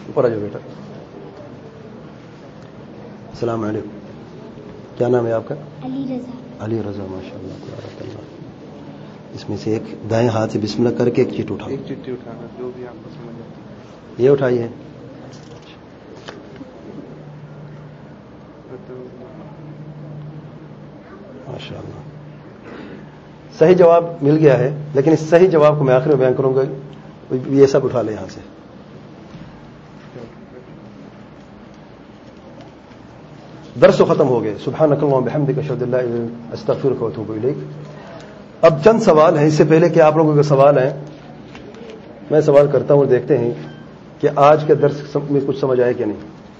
اوپر آ جاؤ بیٹا. السلام علیکم. کیا نام ہے آپ کا؟ علی رضا. علی رضا. ماشاء اللہ تبارک اللہ. اس میں سے ایک دائیں ہاتھ سے بسم اللہ کر کے ایک چیٹ اٹھاؤ. ایک چٹھی اٹھانا جو بھی آپ کو سمجھ آتا ہے. یہ اٹھائی ہے. ماشاء اللہ. صحیح جواب مل گیا ہے، لیکن اس صحیح جواب کو میں آخر میں بیان کروں گا. یہ سب اٹھا لیں یہاں سے. درس ختم ہو گئے. سبحانک اللہم بحمدک اشہد ان لا الہ الا انت استغفرک واتوب الیک. اب چند سوال ہیں. اس سے پہلے کہ آپ لوگوں کے سوال ہیں، میں سوال کرتا ہوں اور دیکھتے ہیں کہ آج کے درس میں کچھ سمجھ آئے کہ نہیں.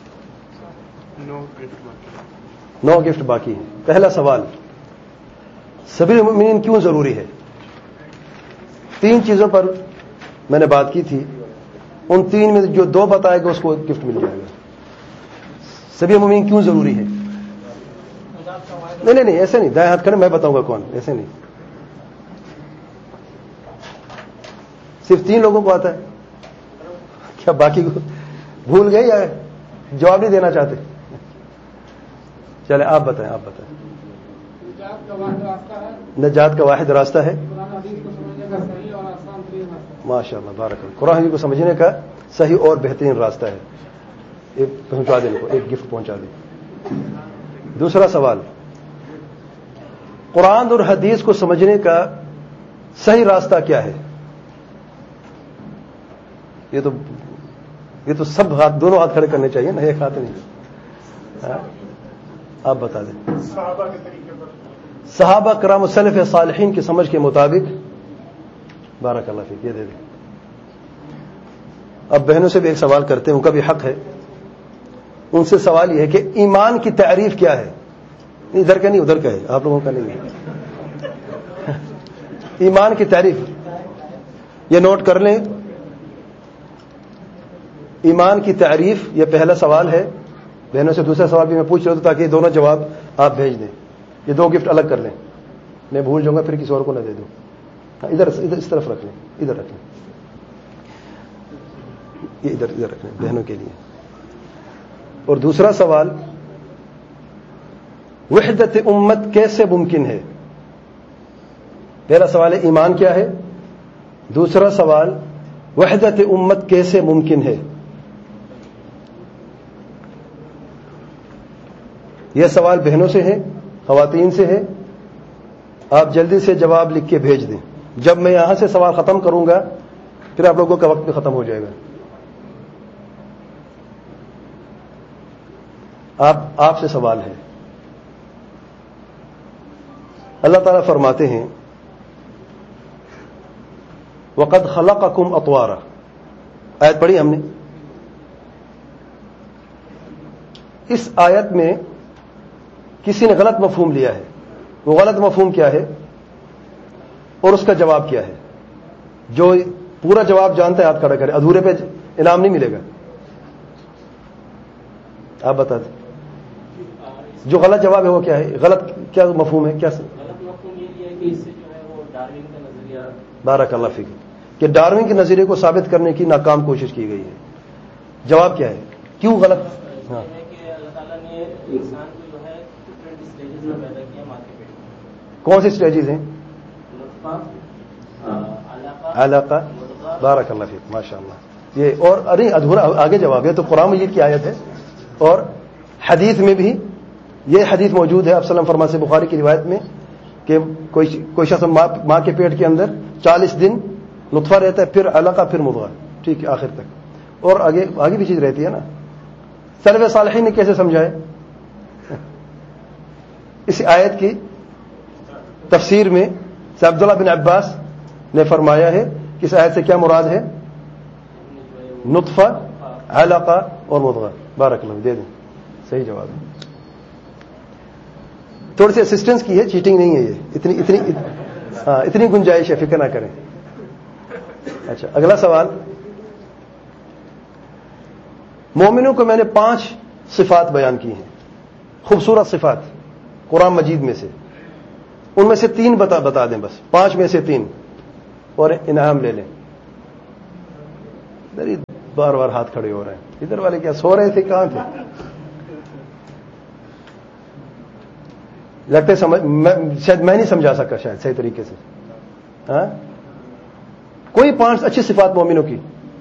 9 گفٹ باقی ہیں. پہلا سوال، سبیل المؤمنین کیوں ضروری ہے؟ 3 چیزوں پر میں نے بات کی تھی. ان 3 میں جو 2 بتائے گا اس کو گفٹ مل جائے گا. سبیل المؤمنین کیوں ضروری ہے؟ نہیں ایسے نہیں. دائیں ہاتھ کریں، میں بتاؤں گا کون. ایسے نہیں. صرف 3 لوگوں کو آتا ہے کیا؟ باقی کو بھول گئے یا جواب نہیں دینا چاہتے؟ چلے آپ بتائیں. نجات کا واحد راستہ ہے. ماشاء اللہ بارک اللہ. قرآن کو سمجھنے کا صحیح اور بہترین راستہ ہے. ایک پہنچا دیں کو، ایک گفٹ پہنچا دیں. دوسرا سوال، قرآن اور حدیث کو سمجھنے کا صحیح راستہ کیا ہے؟ یہ تو سب ہاتھ، دونوں ہاتھ کھڑے کرنے چاہیے نا، ایک ہاتھ نہیں. آپ بتا دیں. صحابہ کرام سلف صالحین کی سمجھ کے مطابق. بارک اللہ فیک. یہ دے دیں. اب بہنوں سے بھی ایک سوال کرتے ہیں، ان کا بھی حق ہے. ان سے سوال یہ ہے کہ ایمان کی تعریف کیا ہے؟ ادھر کا نہیں ادھر کا ہے، آپ لوگوں کا نہیں ہے. ایمان کی تعریف یہ نوٹ کر لیں. ایمان کی تعریف یہ پہلا سوال ہے. بہنوں سے دوسرا سوال بھی میں پوچھ رہا ہوں تاکہ دونوں جواب آپ بھیج دیں. یہ 2 گفٹ الگ کر لیں. میں بھول جاؤں گا پھر کسی اور کو نہ دے دوں. ادھر اس طرف رکھ لیں. ادھر رکھ لیں. یہ ادھر رکھ لیں بہنوں کے لیے. اور دوسرا سوال، وحدت امت کیسے ممکن ہے؟ پہلا سوال ہے ایمان کیا ہے. دوسرا سوال، وحدت امت کیسے ممکن ہے؟ یہ سوال بہنوں سے ہے، خواتین سے ہے. آپ جلدی سے جواب لکھ کے بھیج دیں. جب میں یہاں سے سوال ختم کروں گا پھر آپ لوگوں کا وقت بھی ختم ہو جائے گا. آپ سے سوال ہے. اللہ تعالیٰ فرماتے ہیں وَقَدْ خَلَقَكُمْ أَطْوَارًا. آیت پڑھی ہم نے. اس آیت میں کسی نے غلط مفہوم لیا ہے. وہ غلط مفہوم کیا ہے اور اس کا جواب کیا ہے؟ جو پورا جواب جانتا ہے ہاتھ کھڑا کرے. ادھورے پہ انعام نہیں ملے گا. آپ بتا دیں جو غلط جواب ہے وہ کیا ہے. غلط کیا مفہوم ہے؟ کیا غلط مفہوم یہ ہے کہ اس سے جو ہے وہ ڈاروین کا نظریہ. بارک اللہ فیک. کہ ڈاروین کے نظریے کو ثابت کرنے کی ناکام کوشش کی گئی ہے. جواب کیا ہے؟ کیوں غلط؟ ہاں کہ اللہ تعالیٰ نے انسان کو جو ہے ڈفرینٹ اسٹیجز میں پیدا کیا ماں کے پیٹ میں. کون سی اسٹیجز ہیں؟ نطفہ، علاقہ. بارک اللہ فیک. ماشاء اللہ. یہ اور ارے ادھورا آگے جواب ہے. تو قرآن مجید کی آیت ہے اور حدیث میں بھی یہ حدیث موجود ہے. آپ صلی اللہ علیہ وسلم فرماتے ہیں بخاری کی روایت میں کہ کوئی شخص ماں کے پیٹ کے اندر 40 دن نطفہ رہتا ہے، پھر علقہ، پھر مضغہ، ٹھیک ہے آخر تک. اور آگے بھی چیز رہتی ہے نا. سلف صالحین نے کیسے سمجھائے؟ اس آیت کی تفسیر میں سے عبداللہ بن عباس نے فرمایا ہے کہ اس آیت سے کیا مراد ہے؟ نطفہ، علقہ اور مضغہ. بارک اللہ. دے دیں. صحیح جواب ہے. تھوڑی سی اسسٹنس کی ہے، چیٹنگ نہیں ہے. یہ اتنی گنجائش ہے، فکر نہ کریں. اچھا اگلا سوال. مومنوں کو میں نے 5 صفات بیان کی ہیں، خوبصورت صفات قرآن مجید میں سے. ان میں سے 3 بتا دیں بس. 5 میں سے 3 اور انعام لے لیں. بار بار ہاتھ کھڑے ہو رہے ہیں. ادھر والے کیا سو رہے تھے, کہاں تھے؟ لگتے شاید میں نہیں سمجھا سکا شاید صحیح طریقے سے. ہاں کوئی 5 اچھی صفات مومنوں کی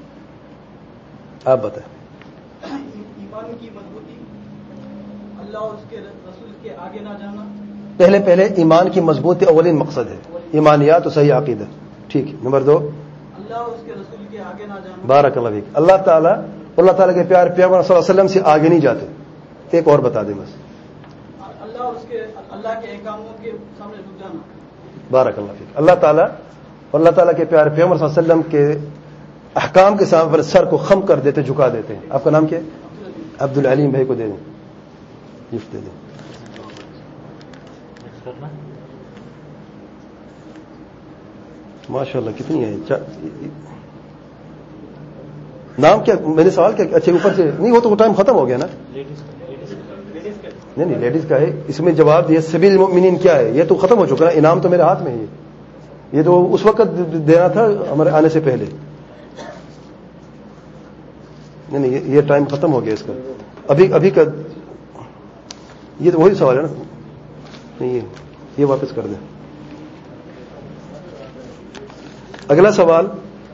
آپ بتائیں. ایمان کی مضبوطی, اللہ اور اس کے رسول کے آگے نہ جانا. پہلے ایمان کی مضبوطی اولین مقصد ہے, ایمانیات و صحیح عقیدہ. ٹھیک ہے. نمبر 2, اللہ اور اس کے رسول کے آگے نہ جانا. بارک اللہ فیک. اللہ تعالیٰ کے پیارے پیغمبر صلی اللہ علیہ وسلم سے آگے نہیں جاتے. ایک اور بتا دیں بس. اللہ کے احکاموں کے سامنے رک جانا. بارک اللہ فیک. اللہ تعالیٰ کے پیارے پیغمبر صلی اللہ علیہ وسلم کے احکام کے سامنے سر کو خم کر دیتے, جھکا دیتے ہیں. آپ کا نام کیا ہے؟ عبد العلیم بھائی کو دے دیں, گفٹ دے دیں. ماشاء اللہ کتنی ہے نام کیا؟ میں نے سوال کیا؟ اچھا اوپر سے نہیں, وہ تو ٹائم ختم ہو گیا نا. نہیں لیڈیز کا ہے. اس میں جواب دیا سبیل المؤمنین کیا ہے, یہ تو ختم ہو چکا ہے. انعام تو میرے ہاتھ میں ہے. یہ تو اس وقت دینا تھا ہمارے آنے سے پہلے. نہیں یہ ٹائم ختم ہو گیا اس کا. ابھی کا یہ تو وہی سوال ہے نا. نہیں یہ واپس کر دیں. اگلا سوال,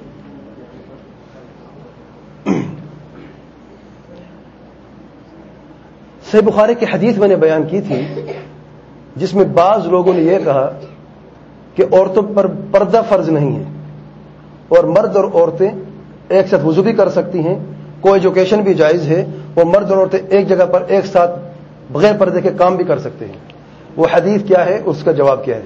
صحیح بخاری کی حدیث میں نے بیان کی تھی جس میں بعض لوگوں نے یہ کہا کہ عورتوں پر پردہ فرض نہیں ہے اور مرد اور عورتیں ایک ساتھ وضو بھی کر سکتی ہیں, کو ایجوکیشن بھی جائز ہے, اور مرد اور عورتیں ایک جگہ پر ایک ساتھ بغیر پردے کے کام بھی کر سکتے ہیں. وہ حدیث کیا ہے, اس کا جواب کیا ہے؟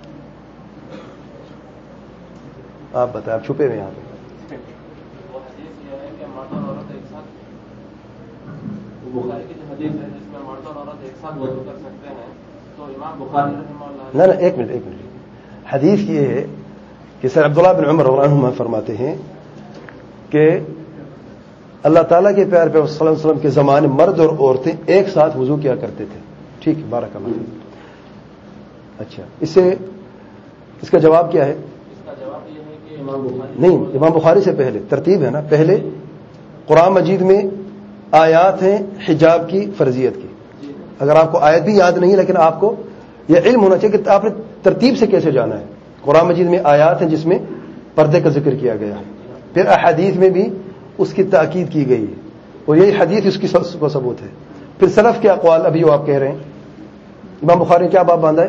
آپ بتائیں, آپ چھپے ہوئے یہاں پہ. وہ حدیث یہ ہے کہ مرد اور عورت ایک ساتھ, بخاری کی جو حدیث ہے جس میں مرد اور عورت ایک ساتھ وضو کر سکتے ہیں, تو امام بخاری رحمہ اللہ. نہ ایک منٹ. حدیث یہ ہے کہ سر عبداللہ بن عمر رضی اللہ عنہما فرماتے ہیں کہ اللہ تعالیٰ کے پیارے پیغمبر صلی اللہ علیہ وسلم کے زمانے مرد اور عورتیں ایک ساتھ وضو کیا کرتے تھے. ٹھیک ہے, بارک اللہ. اچھا اس کا جواب کیا ہے؟ نہیں, امام بخاری سے پہلے ترتیب ہے نا. پہلے قرآن مجید میں آیات ہیں حجاب کی فرضیت کی. اگر آپ کو آیت بھی یاد نہیں ہے لیکن آپ کو یہ علم ہونا چاہیے کہ آپ نے ترتیب سے کیسے جانا ہے. قرآن مجید میں آیات ہیں جس میں پردے کا ذکر کیا گیا ہے, پھر احادیث میں بھی اس کی تاکید کی گئی ہے, اور یہی حدیث اس کی کو ثبوت ہے. پھر سلف کے اقوال ابھی وہ آپ کہہ رہے ہیں. امام بخاری نے کیا باب باندھا ہے؟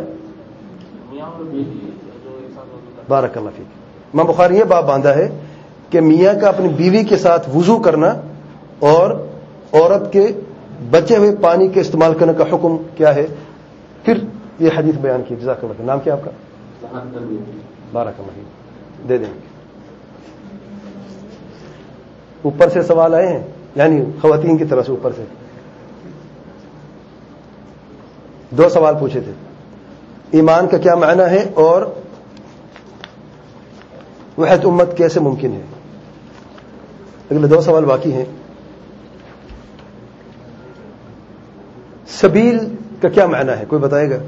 بارک اللہ فیک. امام بخاری یہ باب باندھا ہے کہ میاں کا اپنی بیوی کے ساتھ وضو کرنا اور عورت کے بچے ہوئے پانی کے استعمال کرنے کا حکم کیا ہے. پھر یہ حدیث بیان کی. جزاک اللہ. نام کیا آپ کا؟ بارک اللہ فیک. دے دیں. اوپر سے سوال آئے ہیں, یعنی خواتین کی طرف سے اوپر سے 2 سوال پوچھے تھے. ایمان کا کیا معنی ہے اور وحدت امت کیسے ممکن ہے. اگلے 2 سوال باقی ہیں. سبیل کا کیا معنی ہے, کوئی بتائے گا؟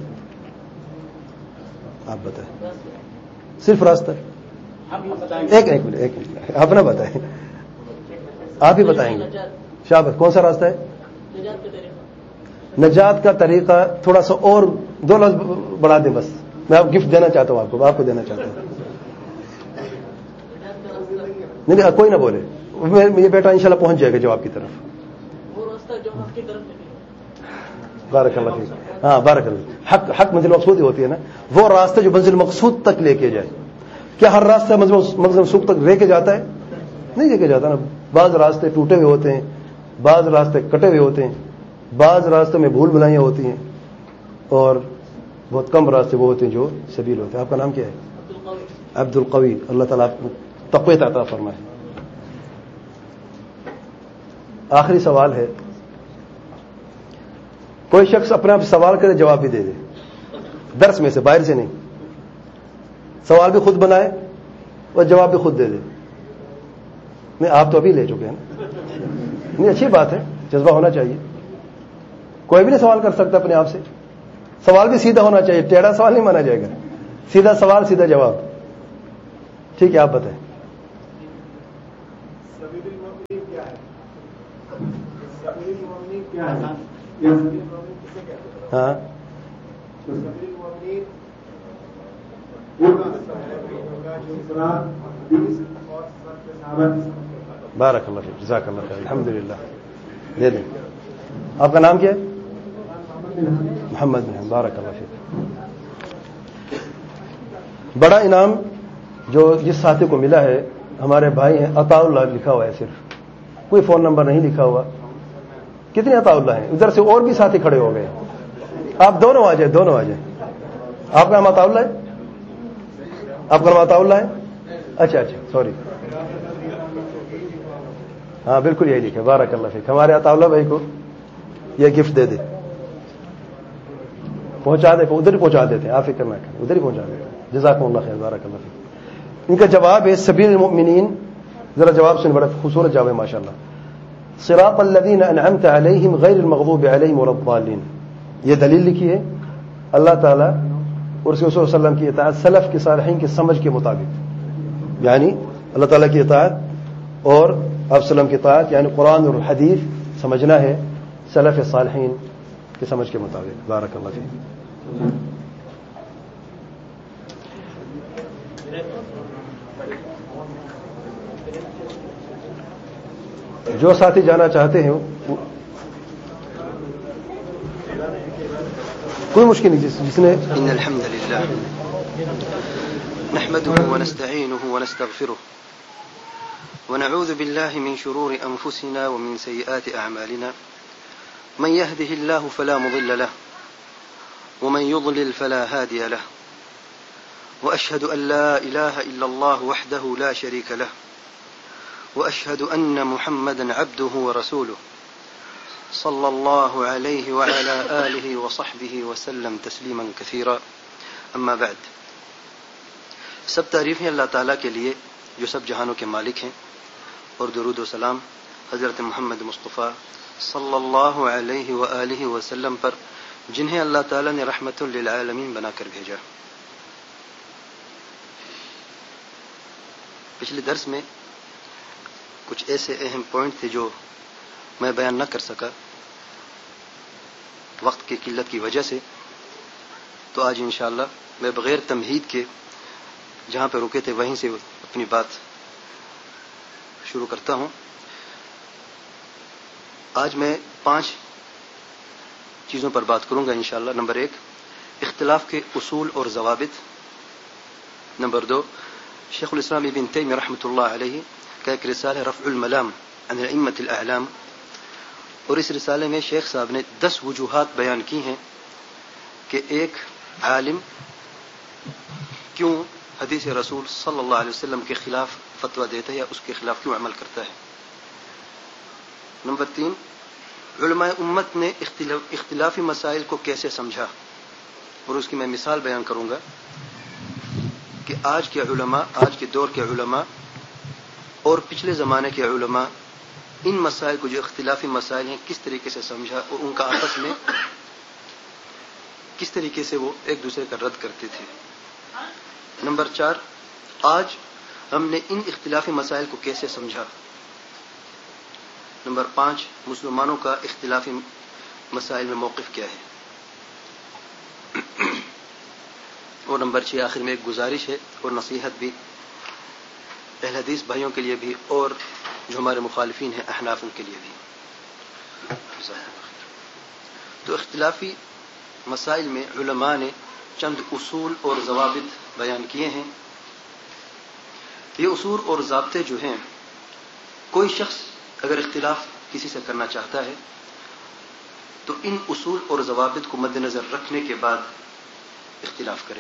آپ بتائیں. صرف راستہ. ایک منٹ آپ نہ بتائیں, آپ ہی بتائیں گے. شاباش. کون سا راستہ ہے؟ نجات کا طریقہ. تھوڑا سا اور 2 لفظ بڑھا دیں بس. میں آپ گفٹ دینا چاہتا ہوں, آپ کو دینا چاہتا ہوں. نہیں کوئی نہ بولے, یہ بیٹا انشاءاللہ پہنچ جائے گا جواب کی طرف. بارک اللہ فیک. ہاں بارک اللہ. حق منزل مقصود ہی ہوتی ہے نا, وہ راستہ جو منزل مقصود تک لے کے جائے. کیا ہر راستہ منزل مقصود تک لے کے جاتا ہے؟ نہیں لے کے جاتا نا. بعض راستے ٹوٹے ہوئے ہوتے ہیں, بعض راستے کٹے ہوئے ہوتے ہیں, بعض راستے میں بھول بھلائیاں ہوتی ہیں, اور بہت کم راستے وہ ہوتے ہیں جو سبیل ہوتے ہیں. آپ کا نام کیا ہے؟ عبد القوی. اللہ تعالیٰ آپ کو تقوی عطا فرمائے. آخری سوال ہے, کوئی شخص اپنے آپ سوال کرے جواب بھی دے دے, درس میں سے, باہر سے نہیں. سوال بھی خود بنائے اور جواب بھی خود دے دے. نہیں آپ تو ابھی لے چکے ہیں نا. نہیں اچھی بات ہے, جذبہ ہونا چاہیے. کوئی بھی نہیں سوال کر سکتا اپنے آپ سے. سوال بھی سیدھا ہونا چاہیے, ٹیڑھا سوال نہیں مانا جائے گا. سیدھا سوال سیدھا جواب. ٹھیک ہے, آپ بتائیں. ہاں بارک اللہ فیک، جزاک اللہ خیر، الحمدللہ. دے دیں. آپ کا نام کیا ہے؟ محمد بن. بارک اللہ فیک. بڑا انعام جو جس ساتھی کو ملا ہے ہمارے بھائی ہیں، عطا اللہ لکھا ہوا ہے، صرف کوئی فون نمبر نہیں لکھا ہوا. کتنے عطا اللہ ہیں؟ ادھر سے اور بھی ساتھی کھڑے ہو گئے. آپ دونوں آ جائیں، دونوں آ جائیں. آپ کا نام عطا اللہ ہے؟ آپ کا نام عطا اللہ ہے؟ اچھا اچھا، سوری. ہاں بالکل یہی لکھے. بارک اللہ فیک. ہمارے عطا اللہ بھائی کو یہ گفٹ دے دے، پہنچا دے، ادھر ہی پہنچا دیتے ہیں، آپ فکر نہ کریں، ادھر ہی پہنچا دیتے ہیں. جزاکم اللہ خیر. بارک اللہ فیک. ان کا جواب ہے سبیل المؤمنین. ذرا جواب سن، بڑا خوبصورت جواب ہے ماشاءاللہ. صراط الذین انعمت علیہم غیر المغضوب علیہم ولا الضالین. یہ دلیل لکھی ہے اللہ تعالیٰ اور رسول صلی اللہ علیہ وسلم کی اطاعت سلف کے صالحین کی سمجھ کے مطابق، یعنی اللہ تعالیٰ کی اطاعت اور آپ وسلم کی اطاعت یعنی قرآن اور حدیث سمجھنا ہے سلف صالحین کی سمجھ کے مطابق. بارک اللہ فیک. جو ساتھی جانا چاہتے ہیں کوئی مشکل نہیں. جس نے ان الحمد لله نحمده ونستعينه ونستغفره ونعوذ بالله من شرور انفسنا ومن سيئات اعمالنا من يهده الله فلا مضل له ومن يضلل فلا هادي له واشهد ان لا اله الا الله وحده لا شريك له واشهد ان محمدا عبده ورسوله صلى الله عليه وعلى آله وصحبه وسلم تسلیما كثيرا. اما بعد. سب تعریفیں اللہ تعالیٰ کے لیے جو سب جہانوں کے مالک ہیں، اور درود و سلام حضرت محمد مصطفیٰ صلی اللہ علیہ وآلہ وسلم پر جنہیں اللہ تعالیٰ نے رحمت للعالمین بنا کر بھیجا. پچھلے درس میں کچھ ایسے اہم پوائنٹ تھے جو میں بیان نہ کر سکا وقت کی قلت کی وجہ سے. تو آج انشاءاللہ میں بغیر تمہید کے جہاں پہ رکے تھے وہیں سے اپنی بات شروع کرتا ہوں. آج میں 5 چیزوں پر بات کروں گا انشاءاللہ. نمبر 1 اختلاف کے اصول اور ضوابط. نمبر 2 شیخ الاسلام ابن تیمیہ رحمۃ اللہ علیہ کا ایک رسالہ رفع الملام عن الائمۃ الاعلام، اور اس رسالے میں شیخ صاحب نے 10 وجوہات بیان کی ہیں کہ ایک عالم کیوں حدیث رسول صلی اللہ علیہ وسلم کے خلاف فتویٰ دیتا ہے یا اس کے خلاف کیوں عمل کرتا ہے. نمبر 3 علماء امت نے اختلافی مسائل کو کیسے سمجھا، اور اس کی میں مثال بیان کروں گا کہ آج کے علماء، آج کے دور کے علماء اور پچھلے زمانے کے علماء ان مسائل کو جو اختلافی مسائل ہیں کس طریقے سے سمجھا اور ان کا آپس میں کس طریقے سے وہ ایک دوسرے کا رد کرتے تھے. نمبر 4 آج ہم نے ان اختلافی مسائل کو کیسے سمجھا. نمبر 5 مسلمانوں کا اختلافی مسائل میں موقف کیا ہے. اور نمبر 6 آخر میں ایک گزارش ہے اور نصیحت بھی اہل حدیث بھائیوں کے لیے بھی اور جو ہمارے مخالفین ہیں احناف ان کے لیے بھی. تو اختلافی مسائل میں علماء نے چند اصول اور ضوابط بیان کیے ہیں. یہ اصول اور ضابطے جو ہیں، کوئی شخص اگر اختلاف کسی سے کرنا چاہتا ہے تو ان اصول اور ضوابط کو مد نظر رکھنے کے بعد اختلاف کرے.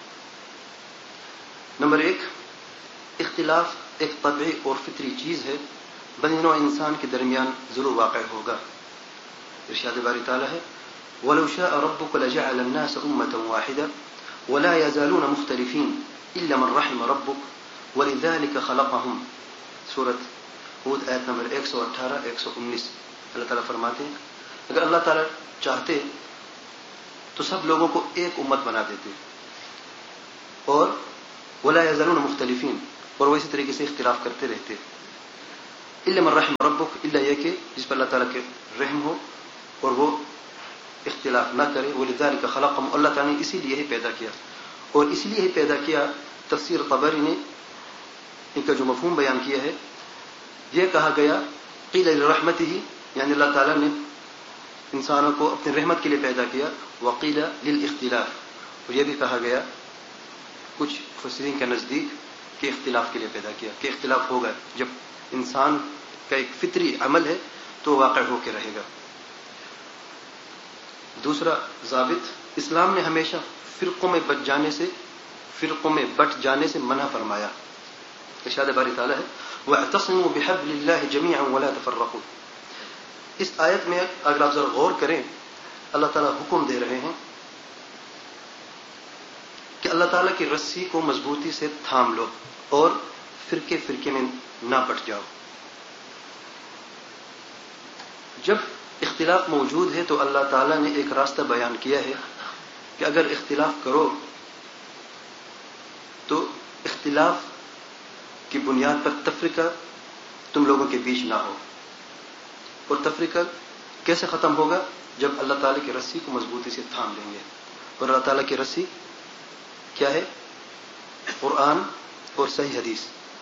نمبر 1 اختلاف ایک طبعی اور فطری چیز ہے، بنی نوع انسان کے درمیان ضرور واقع ہوگا. ارشاد باری تعالیٰ ہے وَلَوْ شَاءَ رَبُّكَ لَجَعَلَ النَّاسَ أُمَّةً وَاحِدَةً وَلَا يَزَالُونَ مُخْتَلِفِينَ إِلَّا مَنْ رَحِمَ رَبُّكَ وَلِذَلِكَ خَلَقَهُمْ. سورۃ ہود آیت نمبر 118-119. اللہ تعالیٰ فرماتے ہیں اگر اللہ تعالیٰ چاہتے تو سب لوگوں کو ایک امت بنا دیتے، اور وَلَا يَزَالُونَ مُخْتَلِفِينَ اور وہ اسی طریقے سے اختلاف کرتے رہتے، الا من رحم ربک، الا یہ کہ جس پر اللہ تعالیٰ کے رحم ہو اور وہ اختلاف نہ کرے. ولذلک خلقہم، اللہ تعالیٰ نے اسی لیے ہی پیدا کیا. اور اس لیے ہی پیدا کیا، تفسیر طبری نے ان کا جو مفہوم بیان کیا ہے، یہ کہا گیا قیل لرحمتہ، یعنی اللہ تعالیٰ نے انسانوں کو اپنی رحمت کے لیے پیدا کیا. وقیل للاختلاف، اور یہ بھی کہا گیا کچھ مفسرین کے نزدیک کہ اختلاف کے لیے پیدا کیا، کہ اختلاف ہوگا. جب انسان کا ایک فطری عمل ہے تو واقع ہو کے رہے گا. دوسرا ضابط، اسلام نے ہمیشہ فرقوں میں بٹ جانے سے منع فرمایا. ارشاد باری تعالیٰ ہے وَاعْتَصِمُوا بِحَبْلِ اللَّهِ جَمِيعًا وَلَا تَفَرَّقُوا. اس آیت میں اگر آپ ذرا غور کریں، اللہ تعالیٰ حکم دے رہے ہیں کہ اللہ تعالیٰ کی رسی کو مضبوطی سے تھام لو اور فرقے فرقے میں نہ بٹ جاؤ. جب اختلاف موجود ہے تو اللہ تعالیٰ نے ایک راستہ بیان کیا ہے کہ اگر اختلاف کرو تو اختلاف کی بنیاد پر تفریقہ تم لوگوں کے بیچ نہ ہو. اور تفریقہ کیسے ختم ہوگا؟ جب اللہ تعالیٰ کی رسی کو مضبوطی سے تھام لیں گے. اور اللہ تعالیٰ کی رسی کیا ہے؟ قرآن اور صحیح حدیث.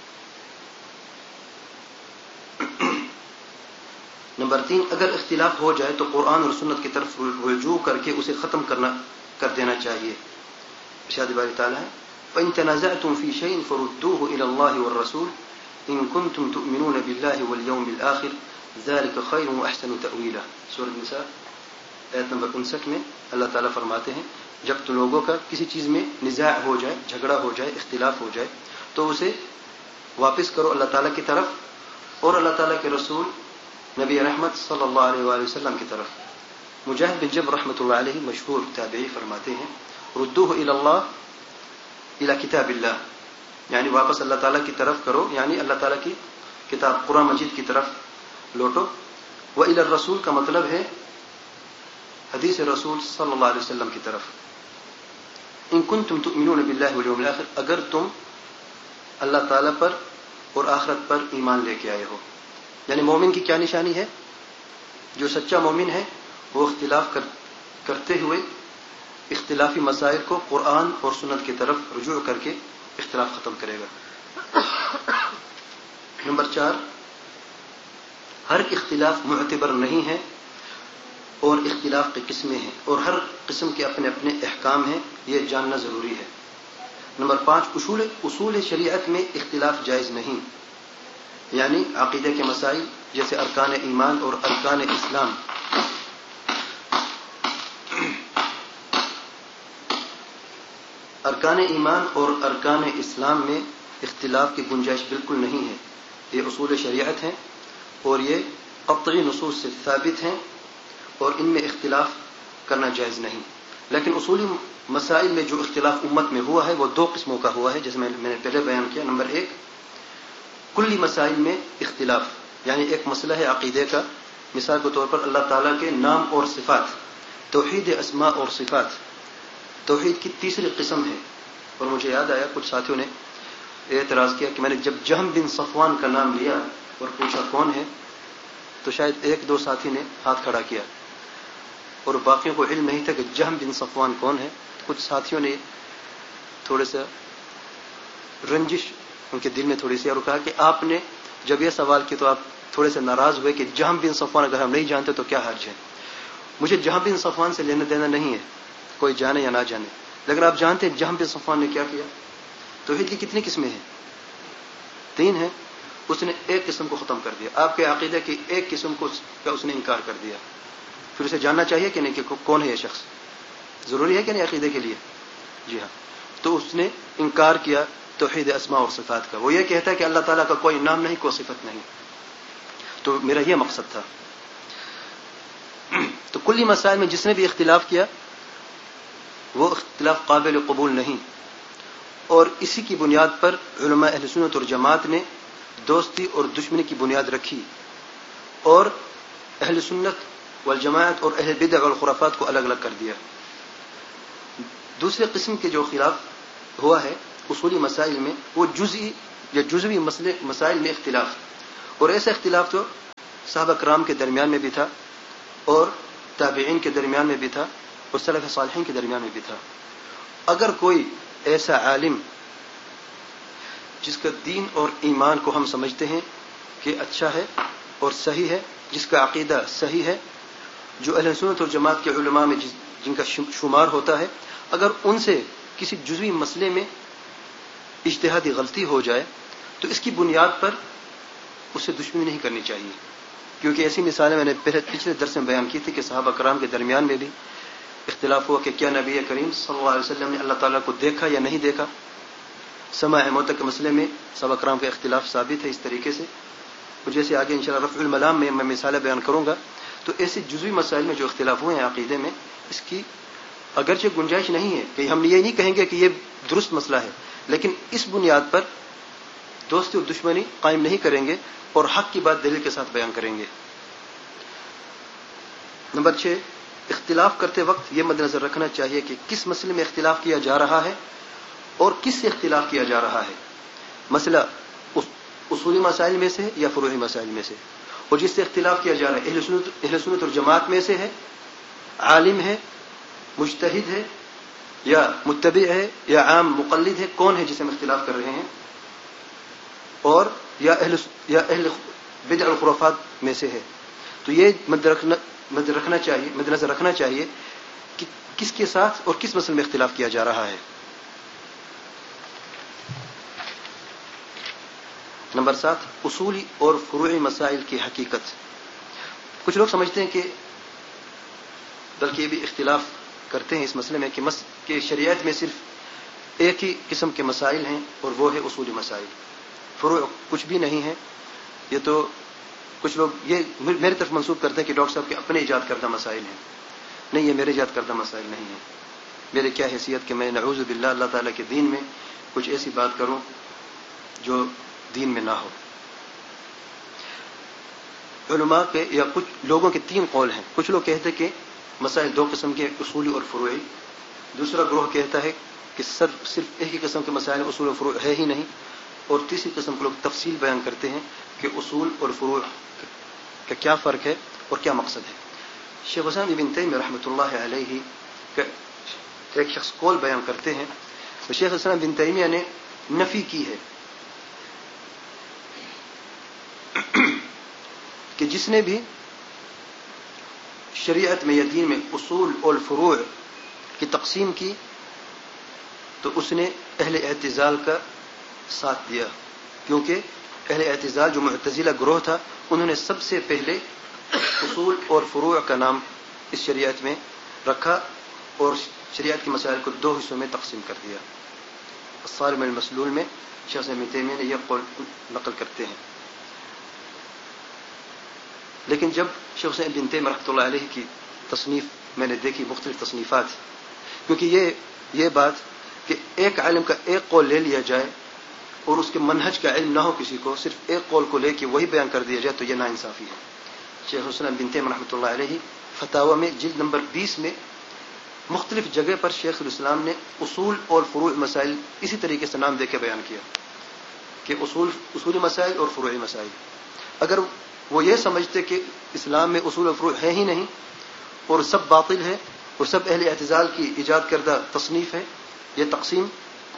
نمبر 3، اگر اختلاف ہو جائے تو قرآن اور سنت کی طرف رجوع کر کے اسے ختم کر دینا چاہیے. ارشاد باری تعالیٰ ہے فَإِن تَنَازَعْتُمْ فِي شَيْءٍ فَرُدُّوهُ إِلَى اللَّهِ وَالرَّسُولِ إِن كُنتُمْ تُؤْمِنُونَ بِاللَّهِ وَالْيَوْمِ الْآخِرِ ذَلِكَ خَيْرٌ وَأَحْسَنُ تَأْوِيلًا. سورۃ النساء آیت نمبر 59 میں اللہ تعالیٰ فرماتے ہیں جب تو لوگوں کا کسی چیز میں نزاع ہو جائے، جھگڑا ہو جائے، اختلاف ہو جائے تو اسے واپس کرو اللہ تعالیٰ کی طرف اور اللہ تعالیٰ کے رسول نبی رحمت صلی اللہ علیہ وآلہ وسلم کی طرف. مجاہد بن جبر رحمۃ اللہ علیہ مشہور تابعی فرماتے ہیں ردوہ الی اللہ الی کتاب اللہ، یعنی واپس اللہ تعالیٰ کی طرف کرو، یعنی اللہ تعالیٰ کی کتاب قرآن مجید کی طرف لوٹو. وإلی الرسول کا مطلب ہے حدیث رسول صلی اللہ علیہ وسلم کی طرف. ان کنتم تؤمنون باللہ والیوم الآخر، اگر تم اللہ تعالیٰ پر اور آخرت پر ایمان لے کے آئے ہو. یعنی مومن کی کیا نشانی ہے؟ جو سچا مومن ہے وہ اختلاف کرتے ہوئے اختلافی مسائل کو قرآن اور سنت کی طرف رجوع کر کے اختلاف ختم کرے گا. نمبر 4، ہر اختلاف معتبر نہیں ہے اور اختلاف کی قسمیں ہیں اور ہر قسم کے اپنے اپنے احکام ہیں، یہ جاننا ضروری ہے. نمبر 5، اصول شریعت میں اختلاف جائز نہیں، یعنی عقیدہ کے مسائل جیسے ارکان ایمان اور ارکان اسلام. ارکان ایمان اور ارکان اسلام میں اختلاف کی گنجائش بالکل نہیں ہے. یہ اصول شریعت ہیں اور یہ قطعی نصوص سے ثابت ہیں اور ان میں اختلاف کرنا جائز نہیں. لیکن اصولی مسائل میں جو اختلاف امت میں ہوا ہے وہ 2 قسموں کا ہوا ہے، جیسے میں نے پہلے بیان کیا. نمبر 1، کلی مسائل میں اختلاف، یعنی ایک مسئلہ ہے عقیدے کا، مثال کے طور پر اللہ تعالیٰ کے نام اور صفات، توحید اسماء اور صفات، توحید کی تیسری قسم ہے. اور مجھے یاد آیا کچھ ساتھیوں نے اعتراض کیا کہ میں نے جب جہم بن صفوان کا نام لیا اور پوچھا کون ہے تو شاید 1-2 ساتھی نے ہاتھ کھڑا کیا اور باقیوں کو علم نہیں تھا کہ جہم بن صفوان کون ہے. کچھ ساتھیوں نے تھوڑے سا رنجش ان کے دل میں تھوڑی سی اور کہا کہ آپ نے جب یہ سوال کیا تو آپ تھوڑے سے ناراض ہوئے کہ جہم بن صفوان اگر ہم نہیں جانتے تو کیا حرج ہے. مجھے جہم بن صفوان سے لینا دینا نہیں ہے، کوئی جانے یا نہ جانے، لیکن آپ جانتے ہیں جہم بن صفوان نے کیا کیا. توحید کی کتنی قسمیں ہیں؟ 3 ہیں. اس نے ایک قسم کو ختم کر دیا، آپ کے عقیدے کی ایک قسم کو اس نے انکار کر دیا. پھر اسے جاننا چاہیے کہ نہیں کہ کون ہے یہ شخص، ضروری ہے کہ نہیں عقیدے کے لیے؟ جی ہاں. تو اس نے انکار کیا توحید اسماء اور صفات کا. وہ یہ کہتا ہے کہ اللہ تعالیٰ کا کوئی نام نہیں، کوئی صفت نہیں. تو میرا یہ مقصد تھا. تو کلی مسائل میں جس نے بھی اختلاف کیا وہ اختلاف قابل قبول نہیں، اور اسی کی بنیاد پر علماء اہل سنت اور جماعت نے دوستی اور دشمنی کی بنیاد رکھی اور اہل سنت والجماعت اور اہل بدع والخرافات کو الگ الگ کر دیا. دوسرے قسم کے جو خلاف ہوا ہے اصولی مسائل میں وہ جزئی یا جزوی مسائل میں اختلاف، اور ایسا اختلاف تو صحابہ کرام کے درمیان میں بھی تھا اور تابعین کے درمیان میں بھی تھا اور سلف صالحین کے درمیان میں بھی تھا. اگر کوئی ایسا عالم جس کا دین اور ایمان کو ہم سمجھتے ہیں کہ اچھا ہے اور صحیح ہے، جس کا عقیدہ صحیح ہے، جو اہل سنت اور جماعت کے علماء میں جن کا شمار ہوتا ہے، اگر ان سے کسی جزوی مسئلے میں اجتہادی غلطی ہو جائے تو اس کی بنیاد پر اسے دشمنی نہیں کرنی چاہیے. کیونکہ ایسی مثالیں میں نے پچھلے درس میں بیان کی تھی کہ صحابہ کرام کے درمیان میں بھی اختلاف ہوا کہ کیا نبی کریم صلی اللہ علیہ وسلم نے اللہ تعالیٰ کو دیکھا یا نہیں دیکھا. سماع موت کے مسئلے میں صحابہ کرام کا اختلاف ثابت ہے اس طریقے سے. اور جیسے آگے انشاءاللہ رفع الملام میں مثالیں بیان کروں گا. تو ایسے جزوی مسائل میں جو اختلاف ہوئے ہیں عقیدے میں، اس کی اگرچہ گنجائش نہیں ہے کہ ہم یہ نہیں کہیں گے کہ یہ درست مسئلہ ہے، لیکن اس بنیاد پر دوستی اور دشمنی قائم نہیں کریں گے اور حق کی بات دلیل کے ساتھ بیان کریں گے. نمبر 6، اختلاف کرتے وقت یہ مد نظر رکھنا چاہیے کہ کس مسئلے میں اختلاف کیا جا رہا ہے اور کس سے اختلاف کیا جا رہا ہے. مسئلہ اصولی مسائل میں سے ہے یا فروعی مسائل میں سے، اور جس سے اختلاف کیا جا رہا ہے اہل سنت اور جماعت میں سے ہے، عالم ہے، مجتہد ہے، یا متبع ہے، یا عام مقلد ہے، کون ہے جسے ہم اختلاف کر رہے ہیں، اور یا اہل بدع الخرافات میں سے ہے. تو یہ مد نظر رکھنا چاہیے کہ کس کے ساتھ اور کس مسئلے میں اختلاف کیا جا رہا ہے. نمبر 7، اصولی اور فروعی مسائل کی حقیقت. کچھ لوگ سمجھتے ہیں کہ بلکہ یہ بھی اختلاف کرتے ہیں اس مسئلے میں کہ شریعت میں صرف ایک ہی قسم کے مسائل ہیں اور وہ ہے اصولی مسائل، فروع کچھ بھی نہیں ہے. یہ تو کچھ لوگ یہ میرے طرف منسوب کرتے ہیں کہ ڈاکٹر صاحب کے اپنے ایجاد کردہ مسائل ہیں. نہیں، یہ میرے ایجاد کردہ مسائل نہیں ہیں. میرے کیا حیثیت کہ میں نعوذ باللہ اللہ تعالیٰ کے دین میں کچھ ایسی بات کروں جو دین میں نہ ہو. علماء کے یا کچھ لوگوں کے 3 قول ہیں. کچھ لوگ کہتے ہیں کہ مسائل 2 قسم کے، اصولی اور فروعی. دوسرا گروہ کہتا ہے کہ صرف ایک ہی قسم کے مسائل اصول اور فروع ہے ہی نہیں. اور تیسری قسم کے لوگ تفصیل بیان کرتے ہیں کہ اصول اور فروع کا کیا فرق ہے اور کیا مقصد ہے. شیخ الاسلام ابن تیمیہ رحمۃ اللہ علیہ کا ایک شخص قول بیان کرتے ہیں. تو شیخ الاسلام ابن تیمیہ نے نفی کی ہے کہ جس نے بھی شریعت میں یا دین میں اصول اور فروع کی تقسیم کی تو اس نے اہل اعتزال کا ساتھ دیا. کیونکہ اہل اعتزال جو معتزلہ گروہ تھا، انہوں نے سب سے پہلے اصول اور فروع کا نام اس شریعت میں رکھا اور شریعت کے مسائل کو 2 حصوں میں تقسیم کر دیا. الصارم المسلول میں شیخ ابن تیمیہ نے یہ قول نقل کرتے ہیں. لیکن جب شیخ ابن تیمیہ رحمۃ اللہ علیہ کی تصنیف میں نے دیکھی، مختلف تصنیفات، کیونکہ یہ بات کہ ایک عالم کا ایک قول لے لیا جائے اور اس کے منہج کا علم نہ ہو کسی کو، صرف ایک قول کو لے کے وہی بیان کر دیا جائے تو یہ ناانصافی ہے. شیخ الاسلام ابن تیمیہ رحمۃ اللہ علیہ فتاوی میں جلد نمبر 20 میں مختلف جگہ پر شیخ الاسلام نے اصول اور فروع مسائل اسی طریقے سے نام دے کے بیان کیا کہ اصولی مسائل اور فروعی مسائل. اگر وہ یہ سمجھتے کہ اسلام میں اصول و فروع ہے ہی نہیں اور سب باطل ہے اور سب اہل اعتزال کی ایجاد کردہ تصنیف ہے، یہ تقسیم،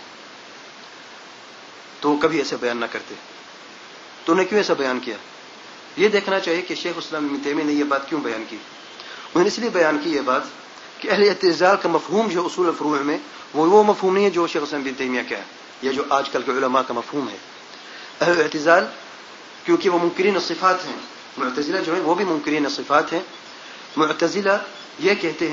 تو کبھی ایسے بیان نہ کرتے. تو انہیں کیوں ایسا بیان کیا؟ یہ دیکھنا چاہیے کہ شیخ الاسلام ابن تیمیہ نے یہ بات کیوں بیان کی. انہوں نے اس لیے بیان کی یہ بات کہ اہل اعتزال کا مفہوم جو اصول و فروع میں وہ مفہوم نہیں ہے جو شیخ الاسلام ابن تیمیہ کا ہے یا جو آج کل کے علماء کا مفہوم ہے. اہل اعتزال کیونکہ وہ منکرین صفات ہیں، معتزلہ جو ہیں وہ بھی منکرین صفات ہیں. معتزلہ یہ کہتے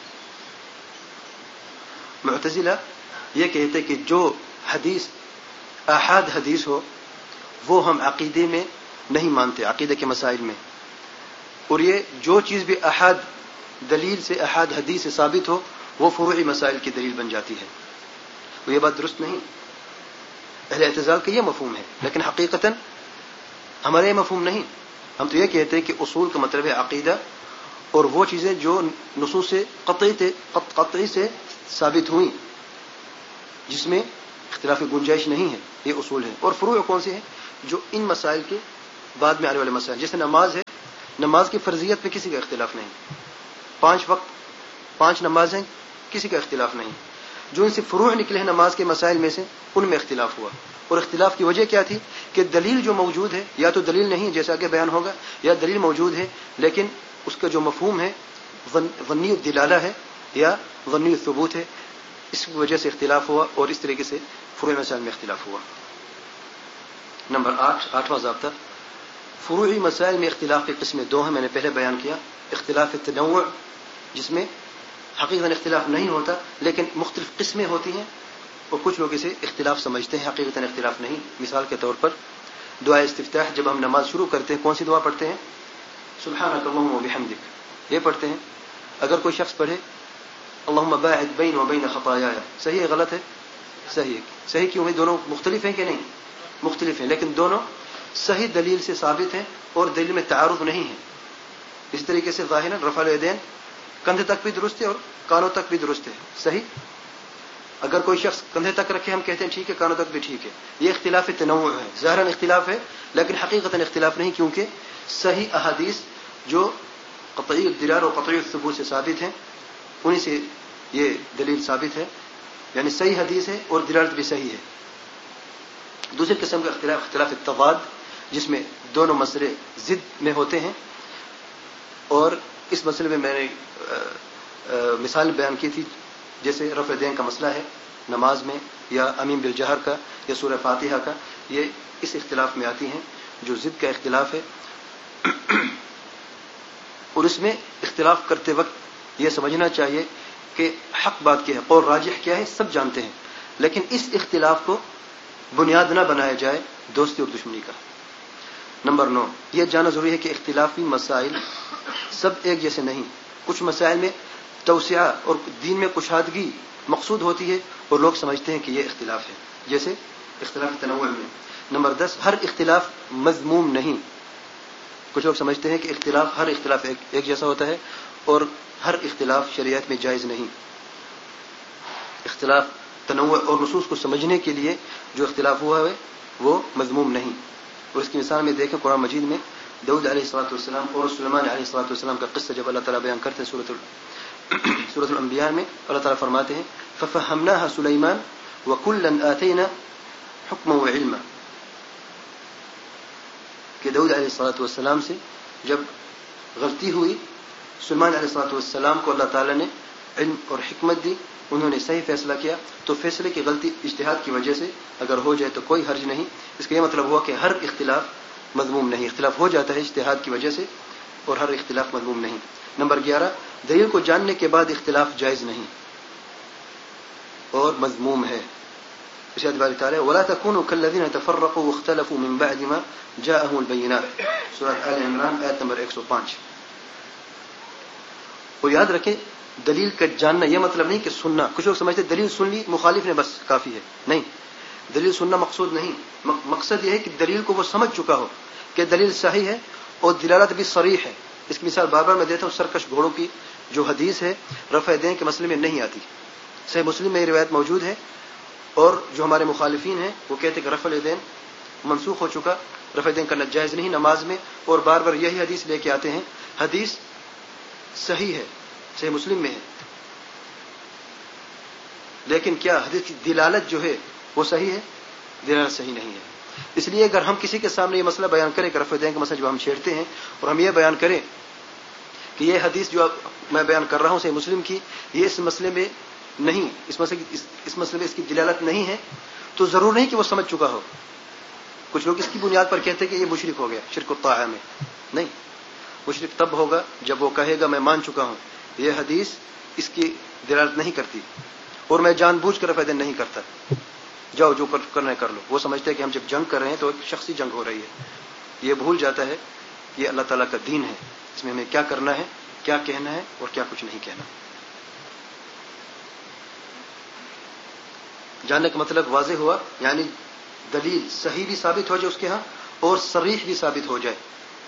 ہیں کہ جو حدیث احاد حدیث ہو وہ ہم عقیدے میں نہیں مانتے، عقیدے کے مسائل میں. اور یہ جو چیز بھی احاد دلیل سے، احاد حدیث سے ثابت ہو وہ فروعی مسائل کی دلیل بن جاتی ہے. تو یہ بات درست نہیں. اہل اعتزال کا یہ مفہوم ہے، لیکن حقیقتاً ہمارا یہ مفہوم نہیں. ہم تو یہ کہتے ہیں کہ اصول کا مطلب ہے عقیدہ اور وہ چیزیں جو نصوص سے قطعی سے ثابت ہوئیں جس میں اختلاف کی گنجائش نہیں ہے، یہ اصول ہے. اور فروع کون سے ہیں؟ جو ان مسائل کے بعد میں آنے والے مسائل. جیسے نماز ہے, نماز کی فرضیت میں کسی کا اختلاف نہیں. 5 وقت 5 نمازیں کسی کا اختلاف نہیں. جو ان سے فروع نکلے ہیں نماز کے مسائل میں سے, ان میں اختلاف ہوا. اور اختلاف کی وجہ کیا تھی کہ دلیل جو موجود ہے یا تو دلیل نہیں جیسا کہ بیان ہوگا, یا دلیل موجود ہے لیکن اس کا جو مفہوم ہے ظنی الدلالہ ہے یا ظنی الثبوت ہے. اس وجہ سے اختلاف ہوا اور اس طریقے سے فروع مسائل میں اختلاف ہوا. نمبر 8واں ضابطہ, فروعی مسائل میں اختلاف کی قسمیں 2 ہیں. میں نے پہلے بیان کیا اختلاف تنوع, جس میں حقیقتاً اختلاف نہیں ہوتا لیکن مختلف قسمیں ہوتی ہیں, اور کچھ لوگ اسے اختلاف سمجھتے ہیں, حقیقتاً اختلاف نہیں. مثال کے طور پر دعا استفتاح, جب ہم نماز شروع کرتے ہیں کون سی دعا پڑھتے ہیں؟ سبحانک اللہم و بحمدک, یہ پڑھتے ہیں. اگر کوئی شخص پڑھے اللہم باعد بین و بین خطایایا, صحیح ہے غلط ہے؟ صحیح ہے. صحیح کیوں ہے؟ دونوں مختلف ہیں کہ نہیں؟ مختلف ہیں, لیکن دونوں صحیح دلیل سے ثابت ہیں اور دلیل میں تعارض نہیں ہے. اس طریقے سے ظاہراً رفع الیدین کندھے تک بھی درست ہے اور کانوں تک بھی درست ہے. صحیح. اگر کوئی شخص کندھے تک رکھے ہم کہتے ہیں ٹھیک ہے, کانوں تک بھی ٹھیک ہے. یہ اختلاف تنوع ہے, ظاہراً اختلاف ہے لیکن حقیقتاً اختلاف نہیں, کیونکہ صحیح احادیث جو قطعی الدلالہ اور قطعی الثبوت سے ثابت ہیں انہی سے یہ دلیل ثابت ہے, یعنی صحیح حدیث ہے اور دلالت بھی صحیح ہے. دوسری قسم کا اختلاف التضاد, جس میں دونوں مسئلے ضد میں ہوتے ہیں. اور اس مسئلے میں میں نے مثال بیان کی تھی, جیسے رفع دین کا مسئلہ ہے نماز میں, یا امین بالجہر کا, یا سورہ فاتحہ کا, یہ اس اختلاف میں آتی ہیں جو ضد کا اختلاف ہے. اور اس میں اختلاف کرتے وقت یہ سمجھنا چاہیے کہ حق بات کیا ہے, قول راجح کیا ہے, سب جانتے ہیں, لیکن اس اختلاف کو بنیاد نہ بنایا جائے دوستی اور دشمنی کا. نمبر 9, یہ جاننا ضروری ہے کہ اختلافی مسائل سب ایک جیسے نہیں. کچھ مسائل میں توسعہ اور دین میں کشادگی مقصود ہوتی ہے اور لوگ سمجھتے ہیں کہ یہ اختلاف ہے, جیسے اختلاف تنوع میں. نمبر 10, ہر اختلاف مذموم نہیں. کچھ لوگ سمجھتے ہیں کہ ہر اختلاف ایک جیسا ہوتا ہے اور ہر اختلاف شریعت میں جائز نہیں. اختلاف تنوع اور نصوص کو سمجھنے کے لیے جو اختلاف ہوا ہے وہ مذموم نہیں. اور اس کی مثال میں دیکھیں قرآن مجید میں داؤد علیہ الصلوۃ والسلام اور سلیمان علیہ الصلوۃ والسلام کا قصہ جب اللہ تعالیٰ بیان کرتے ہیں سورۃ الانبیاء میں, اللہ تعالیٰ فرماتے ہیں ففہمناها سلیمان وکلا آتینا حکما وعلما, کہ داؤد علیہ الصلوۃ والسلام سے جب غلطی ہوئی, سلیمان علیہ الصلوۃ والسلام کو اللہ تعالیٰ نے علم اور حکمت دی, انہوں نے صحیح فیصلہ کیا, تو فیصلے کی غلطی اجتہاد کی وجہ سے اگر ہو جائے تو کوئی حرج نہیں. اس کا یہ مطلب ہوا کہ ہر اختلاف مذموم نہیں, اختلاف ہو جاتا ہے اجتہاد کی وجہ سے اور ہر اختلاف مذموم نہیں. نمبر 11, دلیل کو جاننے کے بعد اختلاف جائز نہیں اور مذموم ہے. ارشاد باری تعالیٰ ولا تكونوا كالذين تفرقوا واختلفوا من بعد ما جاءهم البينات, سورۃ آل عمران آیت نمبر 105. اور یاد رکھیں دلیل کا جاننا یہ مطلب نہیں کہ سننا. کچھ لوگ سمجھتے دلیل سن لی مخالف نے بس کافی ہے. نہیں, دلیل سننا مقصود نہیں. مقصد یہ ہے کہ دلیل کو وہ سمجھ چکا ہو کہ دلیل صحیح ہے اور دلالت بھی صریح ہے. اس کی مثال بار بار میں دیتا ہوں, سرکش گھوڑوں کی جو حدیث ہے رفع دین کے مسئلے میں نہیں آتی. صحیح مسلم میں یہ روایت موجود ہے, اور جو ہمارے مخالفین ہیں وہ کہتے ہیں کہ رفع دین منسوخ ہو چکا, رفع دین کرنا جائز نہیں نماز میں, اور بار بار یہی حدیث لے کے آتے ہیں. حدیث صحیح ہے, صحیح مسلم میں ہے, لیکن کیا حدیث کی دلالت جو ہے وہ صحیح ہے؟ دلالت صحیح نہیں ہے. اس لیے اگر ہم کسی کے سامنے یہ مسئلہ بیان کریں کہ رفع دین کا مسئلہ جو ہم چھیڑتے ہیں, اور ہم یہ بیان کریں کہ یہ حدیث جو میں بیان کر رہا ہوں صحیح مسلم کی, یہ اس مسئلے میں نہیں, اس مسئلے میں اس کی دلالت نہیں ہے, تو ضرور نہیں کہ وہ سمجھ چکا ہو. کچھ لوگ اس کی بنیاد پر کہتے ہیں کہ یہ مشرک ہو گیا, شرک الطاعہ میں. نہیں, مشرک تب ہوگا جب وہ کہے گا میں مان چکا ہوں یہ حدیث اس کی دلالت نہیں کرتی اور میں جان بوجھ کر رفع دین نہیں کرتا, جاؤ جو کرنا ہے کر لو. وہ سمجھتے ہیں کہ ہم جب جنگ کر رہے ہیں تو ایک شخصی جنگ ہو رہی ہے. یہ بھول جاتا ہے یہ اللہ تعالیٰ کا دین ہے, اس میں ہمیں کیا کرنا ہے, کیا کہنا ہے اور کیا کچھ نہیں کہنا. جاننے کا مطلب واضح ہوا, یعنی دلیل صحیح بھی ثابت ہو جائے اس کے ہاں اور صریح بھی ثابت ہو جائے.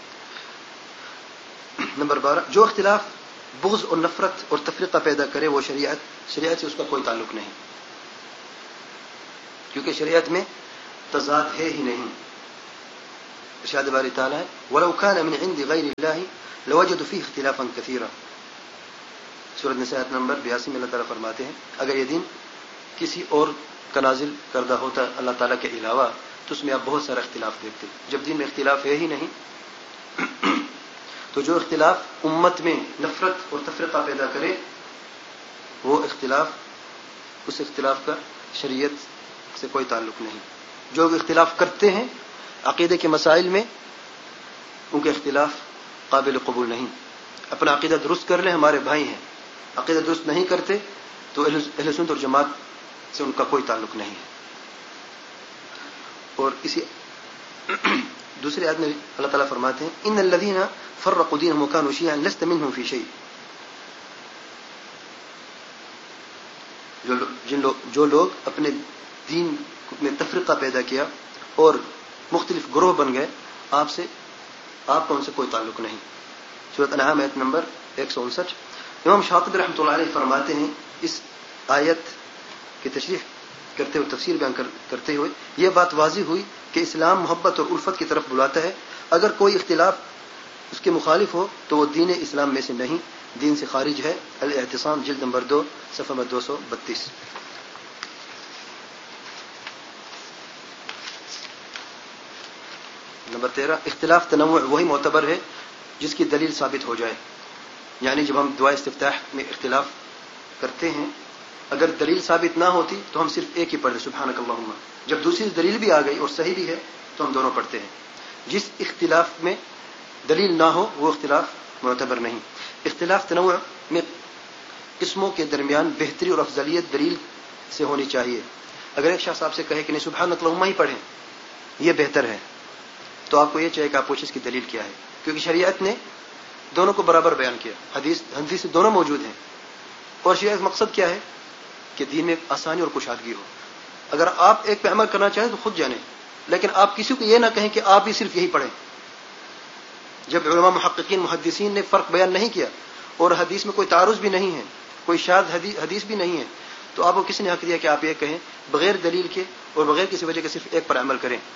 نمبر 12, جو اختلاف بغض اور نفرت اور تفریقہ پیدا کرے وہ شریعت سے اس کا کوئی تعلق نہیں, کیونکہ شریعت میں تضاد ہے ہی نہیں. ارشاد باری تعالیٰ ہے وَلَوْ كَانَ مِنْ عِنْدِ غَيْرِ اللَّهِ لَوَجَدُوا فِيهِ اخْتِلَافًا كَثِيرًا. سورۃ نساء آیت نمبر 82 میں اللہ تعالیٰ فرماتے ہیں اگر یہ دین کسی اور کا نازل کردہ ہوتا اللہ تعالیٰ کے علاوہ تو اس میں آپ بہت سارا اختلاف دیکھتے. جب دین میں اختلاف ہے ہی نہیں تو جو اختلاف امت میں نفرت اور تفرقہ پیدا کرے وہ اختلاف اس اختلاف کا شریعت سے کوئی تعلق نہیں. جو اختلاف کرتے ہیں عقیدے کے مسائل میں ان کے اختلاف قابل قبول نہیں. اپنا عقیدہ درست کر لیں ہمارے بھائی ہیں, عقیدہ درست نہیں کرتے تو اہل سنت اور جماعت سے ان کا کوئی تعلق نہیں ہے. اور اسی دوسری آیت میں اللہ تعالیٰ فرماتے ہیں ان الذین فرقوا دینهم وكانوا شیعا لست منهم فی شیء. جو لوگ اپنے دین میں تفرقہ پیدا کیا اور مختلف گروہ بن گئے آپ کا ان سے کوئی تعلق نہیں. سورۃ انعام آیت نمبر 159. امام شاطبی رحمۃ اللہ علیہ فرماتے ہیں اس آیت کی تشریح کرتے ہوئے تفسیر بیان کرتے ہوئے یہ بات واضح ہوئی کہ اسلام محبت اور الفت کی طرف بلاتا ہے. اگر کوئی اختلاف اس کے مخالف ہو تو وہ دین اسلام میں سے نہیں, دین سے خارج ہے. الاعتصام جلد نمبر 2 صفحہ 232. نمبر 13 اختلاف تنوع وہی معتبر ہے جس کی دلیل ثابت ہو جائے. یعنی جب ہم دعا استفتاح میں اختلاف کرتے ہیں اگر دلیل ثابت نہ ہوتی تو ہم صرف ایک ہی پڑھتے سبحانک اللہم. جب دوسری دلیل بھی آ گئی اور صحیح بھی ہے تو ہم دونوں پڑھتے ہیں. جس اختلاف میں دلیل نہ ہو وہ اختلاف معتبر نہیں. اختلاف تنوع میں قسموں کے درمیان بہتری اور افضلیت دلیل سے ہونی چاہیے. اگر ایک شخص آپ سے کہے کہ نہیں سبحانک اللہم ہی پڑھیں یہ بہتر ہے تو آپ کو یہ چاہیے کہ آپ پوچھیں اس کی دلیل کیا ہے, کیونکہ شریعت نے دونوں کو برابر بیان کیا. حدیث سے دونوں موجود ہیں اور شریعت مقصد کیا ہے کہ دین میں آسانی اور کشادگی ہو. اگر آپ ایک پہ عمل کرنا چاہیں تو خود جانیں, لیکن آپ کسی کو یہ نہ کہیں کہ آپ بھی صرف یہی پڑھیں. جب علماء محققین محدثین نے فرق بیان نہیں کیا اور حدیث میں کوئی تعارض بھی نہیں ہے, کوئی شاذ حدیث بھی نہیں ہے, تو آپ کو کس نے حق دیا کہ آپ یہ کہیں بغیر دلیل کے اور بغیر کسی وجہ کے صرف ایک پر عمل کریں.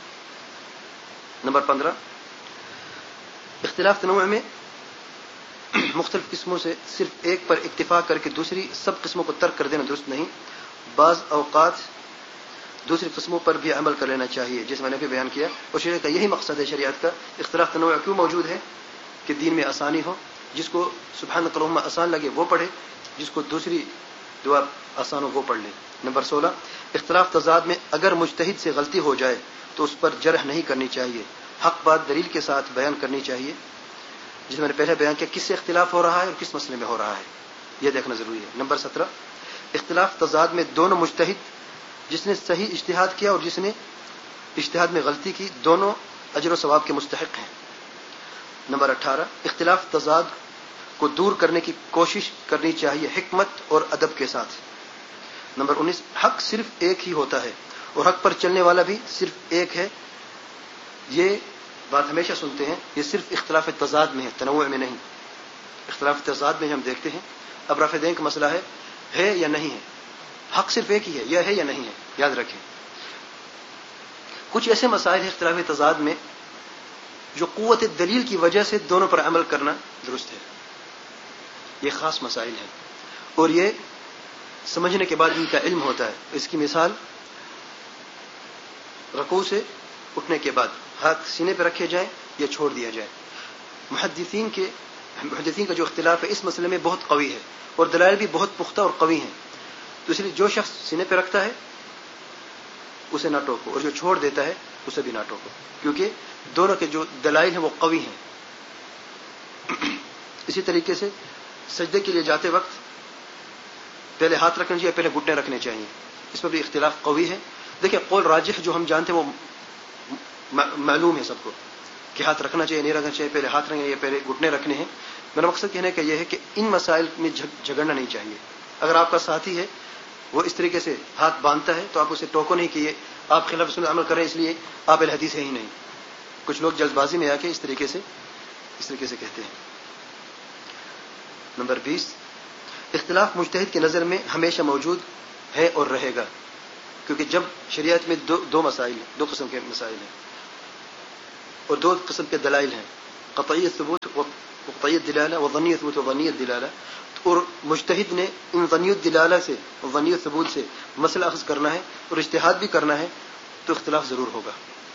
نمبر 15 اختلاف تنوع میں مختلف قسموں سے صرف ایک پر اکتفا کر کے دوسری سب قسموں کو ترک کر دینا درست نہیں. بعض اوقات دوسری قسموں پر بھی عمل کر لینا چاہیے جیسے میں نے بھی بیان کیا. اور شریعت کا یہی مقصد ہے شریعت کا اختلاف تنوع کیوں موجود ہے کہ دین میں آسانی ہو. جس کو سبحانک اللہم آسان لگے وہ پڑھے, جس کو دوسری دعا آسان ہو وہ پڑھ لے. نمبر 16 اختلاف تضاد میں اگر مجتہد سے غلطی ہو جائے تو اس پر جرح نہیں کرنی چاہیے, حق بات دلیل کے ساتھ بیان کرنی چاہیے. جس میں نے پہلے بیان کیا کس سے اختلاف ہو رہا ہے اور کس مسئلے میں ہو رہا ہے یہ دیکھنا ضروری ہے. نمبر 17 اختلاف تضاد میں دونوں مجتہد جس نے صحیح اجتہاد کیا اور جس نے اجتہاد میں غلطی کی دونوں اجر و ثواب کے مستحق ہیں. نمبر 18 اختلاف تضاد کو دور کرنے کی کوشش کرنی چاہیے حکمت اور ادب کے ساتھ. نمبر 19 حق صرف ایک ہی ہوتا ہے اور حق پر چلنے والا بھی صرف ایک ہے. یہ بات ہمیشہ سنتے ہیں, یہ صرف اختلاف تضاد میں ہے تنوع میں نہیں. اختلاف تضاد میں ہم دیکھتے ہیں اب رفع دین کا مسئلہ ہے یا نہیں ہے, حق صرف ایک ہی ہے یا ہے یا نہیں ہے. یاد رکھیں کچھ ایسے مسائل ہیں اختلاف تضاد میں جو قوت دلیل کی وجہ سے دونوں پر عمل کرنا درست ہے. یہ خاص مسائل ہیں اور یہ سمجھنے کے بعد ان کا علم ہوتا ہے. اس کی مثال رکوع سے اٹھنے کے بعد ہاتھ سینے پہ رکھے جائیں یا چھوڑ دیا جائے. محدثین کا جو اختلاف ہے اس مسئلے میں بہت قوی ہے اور دلائل بھی بہت پختہ اور قوی ہیں. تو اس لیے جو شخص سینے پہ رکھتا ہے اسے نہ ٹوکو اور جو چھوڑ دیتا ہے اسے بھی نہ ٹوکو, کیونکہ دونوں کے جو دلائل ہیں وہ قوی ہیں. اسی طریقے سے سجدے کے لیے جاتے وقت پہلے ہاتھ رکھنے چاہیے پہلے گھٹنے رکھنے چاہیے, اس پر بھی اختلاف قوی ہے. دیکھیں قول راجح جو ہم جانتے ہیں وہ معلوم ہے سب کو کہ ہاتھ رکھنا چاہیے نہیں رکھنا چاہیے, پہلے ہاتھ رکھنے یا پہلے گھٹنے رکھنے ہیں. میرا مقصد کہنے کا یہ ہے کہ ان مسائل میں جھگڑنا نہیں چاہیے. اگر آپ کا ساتھی ہے وہ اس طریقے سے ہاتھ باندھتا ہے تو آپ اسے ٹوکو نہیں کہ آپ خلاف سنت عمل کر رہے ہیں اس لیے آپ اہل حدیث ہیں ہی نہیں. کچھ لوگ جلد بازی میں آ کے اس طریقے سے کہتے ہیں. نمبر 20 اختلاف مجتہد کی نظر میں ہمیشہ موجود ہے اور رہے گا, کیونکہ جب شریعت میں دو قسم کے مسائل ہیں. اور دو قسم کے دلائل ہیں، قطعی ثبوت و قطعی دلالہ و ظنی ثبوت و ظنی دلالہ. اور مجتہد نے ان ظنی دلالہ سے اور ظنی ثبوت سے مسئلہ اخذ کرنا ہے اور اجتہاد بھی کرنا ہے تو اختلاف ضرور ہوگا.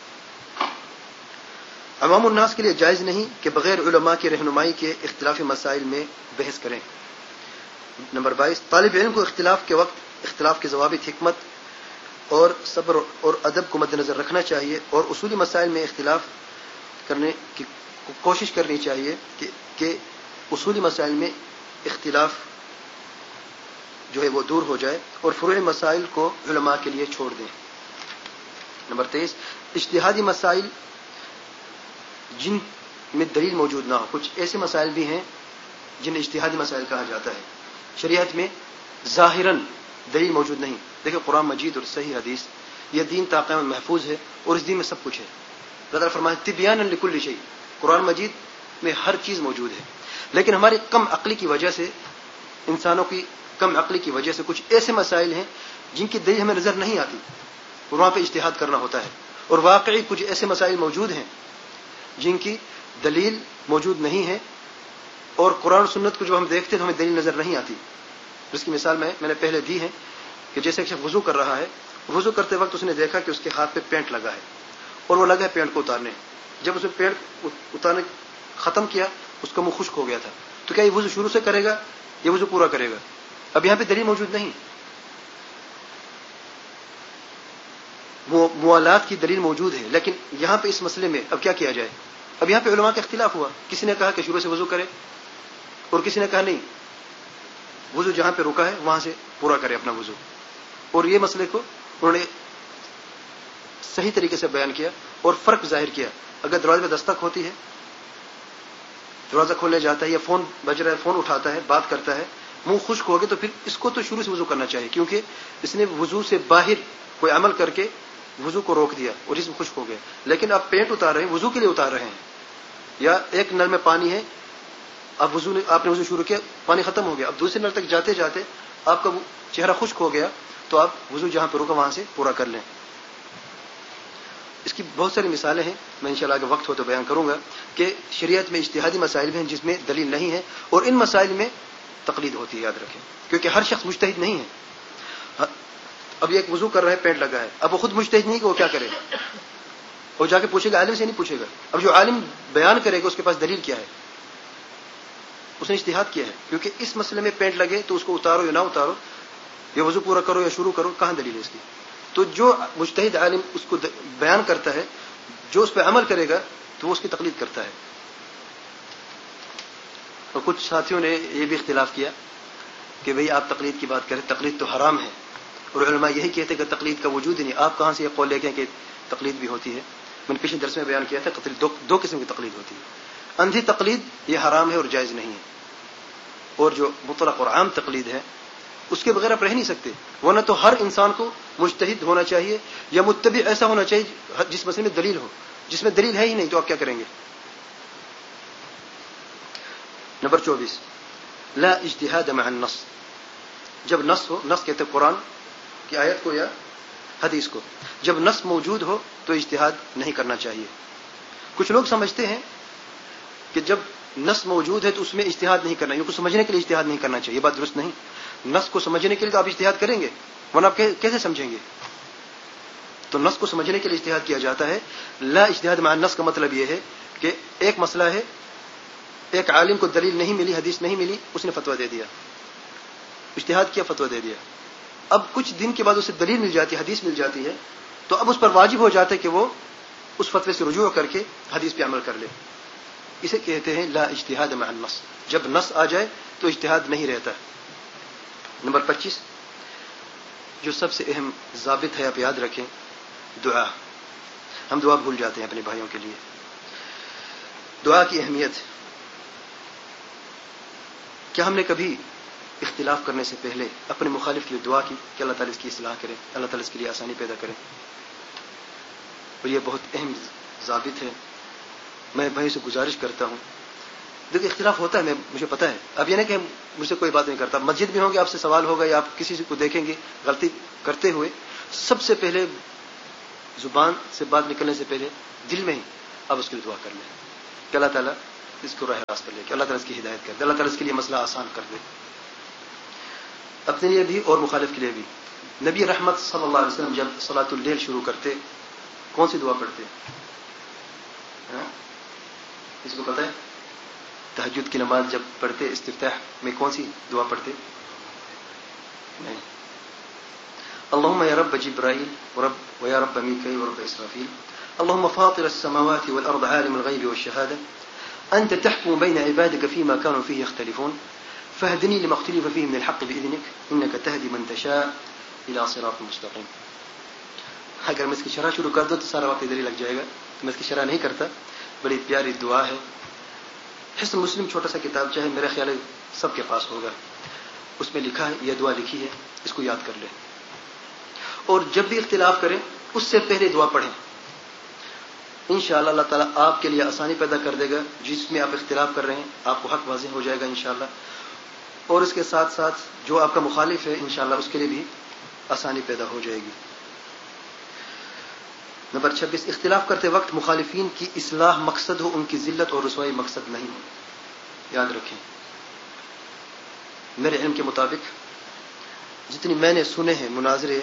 عوام الناس کے لیے جائز نہیں کہ بغیر علماء کی رہنمائی کے اختلافی مسائل میں بحث کریں. نمبر 22، طالب علم کو اختلاف کے وقت اختلاف کے ضوابط، حکمت اور صبر اور ادب کو مد نظر رکھنا چاہیے اور اصولی مسائل میں اختلاف کرنے کی کوشش کرنی چاہیے کہ اصولی مسائل میں اختلاف جو ہے وہ دور ہو جائے اور فروعی مسائل کو علماء کے لیے چھوڑ دیں. نمبر 23، اجتہادی مسائل جن میں دلیل موجود نہ ہو. کچھ ایسے مسائل بھی ہیں جنہیں اجتہادی مسائل کہا جاتا ہے، شریعت میں ظاہراً دلیل موجود نہیں. دیکھیں قرآن مجید اور صحیح حدیث، یہ دین تا قیامت محفوظ ہے اور اس دین میں سب کچھ ہے. اللہ تعالیٰ فرمایا تبیانا لکل شیء، قرآن مجید میں ہر چیز موجود ہے. لیکن ہماری کم عقلی کی وجہ سے، انسانوں کی کم عقلی کی وجہ سے کچھ ایسے مسائل ہیں جن کی دلیل ہمیں نظر نہیں آتی اور وہاں پہ اجتہاد کرنا ہوتا ہے. اور واقعی کچھ ایسے مسائل موجود ہیں جن کی دلیل موجود نہیں ہے اور قرآن و سنت کو جو ہم دیکھتے ہیں تو ہمیں دلیل نظر نہیں آتی. جس کی مثال میں نے پہلے دی ہے کہ جیسے ایک شخص وضو کر رہا ہے، وضو کرتے وقت اس نے دیکھا کہ اس کے ہاتھ پہ پینٹ لگا ہے اور وہ لگا ہے پینٹ کو اتارنے. جب اس نے پینٹ اتارنے ختم کیا اس کا منہ خشک ہو گیا تھا، تو کیا یہ وضو شروع سے کرے گا یہ وضو پورا کرے گا؟ اب یہاں پہ دلیل موجود نہیں. موالات کی دلیل موجود ہے، لیکن یہاں پہ اس مسئلے میں اب کیا کیا جائے؟ اب یہاں پہ علماء کا اختلاف ہوا. کسی نے کہا کہ شروع سے وضو کرے اور کسی نے کہا نہیں، وضو جہاں پہ رکا ہے وہاں سے پورا کرے اپنا وضو. اور یہ مسئلے کو انہوں نے صحیح طریقے سے بیان کیا اور فرق ظاہر کیا. اگر دروازے میں دستک ہوتی ہے، دروازہ کھولنے جاتا ہے یا فون بج رہا ہے، فون اٹھاتا ہے، بات کرتا ہے، منہ خشک ہو گیا تو پھر اس کو تو شروع سے وضو کرنا چاہیے، کیونکہ اس نے وضو سے باہر کوئی عمل کر کے وضو کو روک دیا اور جسم خشک ہو گیا. لیکن آپ پینٹ اتار رہے ہیں، وضو کے لیے اتار رہے ہیں، یا ایک نل میں پانی ہے، آپ نے وضو شروع کیا، پانی ختم ہو گیا، اب دوسرے نل تک جاتے جاتے آپ کا چہرہ خشک ہو گیا تو آپ وضو جہاں پہ رکا وہاں سے پورا کر لیں. اس کی بہت ساری مثالیں ہیں، میں انشاءاللہ اگر وقت ہو تو بیان کروں گا کہ شریعت میں اجتہادی مسائل بھی ہیں جس میں دلیل نہیں ہے اور ان مسائل میں تقلید ہوتی ہے. یاد رکھیں، کیونکہ ہر شخص مجتہد نہیں ہے. اب یہ ایک وضو کر رہا ہے، پینٹ لگا ہے، اب وہ خود مجتہد نہیں کہ وہ کیا کرے، وہ جا کے پوچھے گا، عالم سے نہیں پوچھے گا. اب جو عالم بیان کرے گا اس کے پاس دلیل کیا ہے؟ اس نے اجتہاد کیا ہے. کیونکہ اس مسئلے میں پینٹ لگے تو اس کو اتارو یا نہ اتارو، یا وضو پورا کرو یا شروع کرو، کہاں دلیل ہے اس کی؟ تو جو مجتہد عالم اس کو بیان کرتا ہے، جو اس پہ عمل کرے گا تو وہ اس کی تقلید کرتا ہے. اور کچھ ساتھیوں نے یہ بھی اختلاف کیا کہ بھئی آپ تقلید کی بات کریں، تقلید تو حرام ہے، اور علماء یہی کہتے ہیں کہ تقلید کا وجود ہی نہیں. آپ کہاں سے یہ قول لے کے کہ تقلید بھی ہوتی ہے؟ میں نے پچھلے درس میں بیان کیا تھا دو قسم کی تقلید ہوتی ہے. اندھی تقلید یہ حرام ہے اور جائز نہیں ہے، اور جو مطلق اور عام تقلید ہے اس کے بغیر آپ رہ نہیں سکتے. ورنہ تو ہر انسان کو مجتہد ہونا چاہیے یا متبع ایسا ہونا چاہیے جس مسئلے میں دلیل ہو. جس میں دلیل ہے ہی نہیں تو آپ کیا کریں گے؟ نمبر 24، لا اجتہاد مع النص. جب نص ہو، نص کہتے قرآن کی آیت کو یا حدیث کو، جب نص موجود ہو تو اجتہاد نہیں کرنا چاہیے. کچھ لوگ سمجھتے ہیں کہ جب نص موجود ہے تو اس میں اجتہاد نہیں کرنا، یہ کو سمجھنے کے لیے اجتہاد نہیں کرنا چاہیے. یہ بات درست نہیں. نص کو سمجھنے کے لیے تو آپ اجتہاد کریں گے، ورنہ آپ کیسے سمجھیں گے؟ تو نص کو سمجھنے کے لیے اجتہاد کیا جاتا ہے. لا اجتہاد مع النص کا مطلب یہ ہے کہ ایک مسئلہ ہے، ایک عالم کو دلیل نہیں ملی، حدیث نہیں ملی، اس نے فتویٰ دے دیا، اجتہاد کیا، فتویٰ دے دیا. اب کچھ دن کے بعد اسے دلیل مل جاتی ہے، حدیث مل جاتی ہے، تو اب اس پر واجب ہو جاتا ہے کہ وہ اس فتوے سے رجوع کر کے حدیث پہ عمل کر لے. اسے کہتے ہیں لا اجتہاد مع النص. جب نص آ جائے تو اجتہاد نہیں رہتا. نمبر 25، جو سب سے اہم ضابط ہے، آپ یاد رکھیں، دعا. ہم دعا بھول جاتے ہیں اپنے بھائیوں کے لیے. دعا کی اہمیت. کیا ہم نے کبھی اختلاف کرنے سے پہلے اپنے مخالف کے لیے دعا کی کہ اللہ تعالیٰ اس کی اصلاح کرے، اللہ تعالیٰ اس کے لیے آسانی پیدا کرے؟ اور یہ بہت اہم ضابط ہے. میں بھائی سے گزارش کرتا ہوں، دیکھیں اختلاف ہوتا ہے، مجھے پتا ہے. اب یہ نہیں کہ مجھ سے کوئی بات نہیں کرتا، مسجد میں ہوں گے، آپ سے سوال ہوگا یا آپ کسی کو دیکھیں گے غلطی کرتے ہوئے، سب سے پہلے زبان سے بات نکلنے سے پہلے دل میں ہی اب اس کے لیے دعا کر لیں کہ اللہ تعالیٰ اس کو راہ راست پر لے کے اللہ تعالیٰ اس کی ہدایت کر دے, اللہ تعالیٰ اس کے لیے مسئلہ آسان کر دے, اپنے لیے بھی اور مخالف کے لیے بھی. نبی رحمت صلی اللہ علیہ وسلم جب صلاۃ اللیل شروع کرتے کون سی دعا پڑھتے؟ اس کو پتہ ہے؟ تہجد کی نماز جب پڑھتے استفتاح میں کون سی دعا پڑھتے؟ نہیں. اللهم يا رب جبرائيل ورب ويا رب ميكائيل ورب إسرافيل اللهم فاطر السماوات والأرض عالم الغيب والشهادة أنت تحكم بين عبادك فيما كانوا فيه يختلفون فاهدني لما اختلف فيه من الحق بإذنك إنك تهدي من تشاء إلى صراط مستقيم. اگر میں اس کی شرح شروع کر دو تو سارا وقت ادھر ہی لگ جائے گا, تو میں اس کی شرح نہیں کرتا. بڑی پیاری دعا ہے. حسن مسلم چھوٹا سا کتاب چاہے میرا خیال ہے سب کے پاس ہوگا, اس میں لکھا ہے, یہ دعا لکھی ہے, اس کو یاد کر لیں. اور جب بھی اختلاف کریں اس سے پہلے دعا پڑھیں, انشاءاللہ اللہ تعالیٰ آپ کے لیے آسانی پیدا کر دے گا. جس میں آپ اختلاف کر رہے ہیں آپ کو حق واضح ہو جائے گا انشاءاللہ, اور اس کے ساتھ ساتھ جو آپ کا مخالف ہے انشاءاللہ اس کے لیے بھی آسانی پیدا ہو جائے گی. نمبر 26, اختلاف کرتے وقت مخالفین کی اصلاح مقصد ہو, ان کی ذلت اور رسوائی مقصد نہیں ہو. یاد رکھیں, میرے علم کے مطابق جتنی میں نے سنے ہیں مناظرے,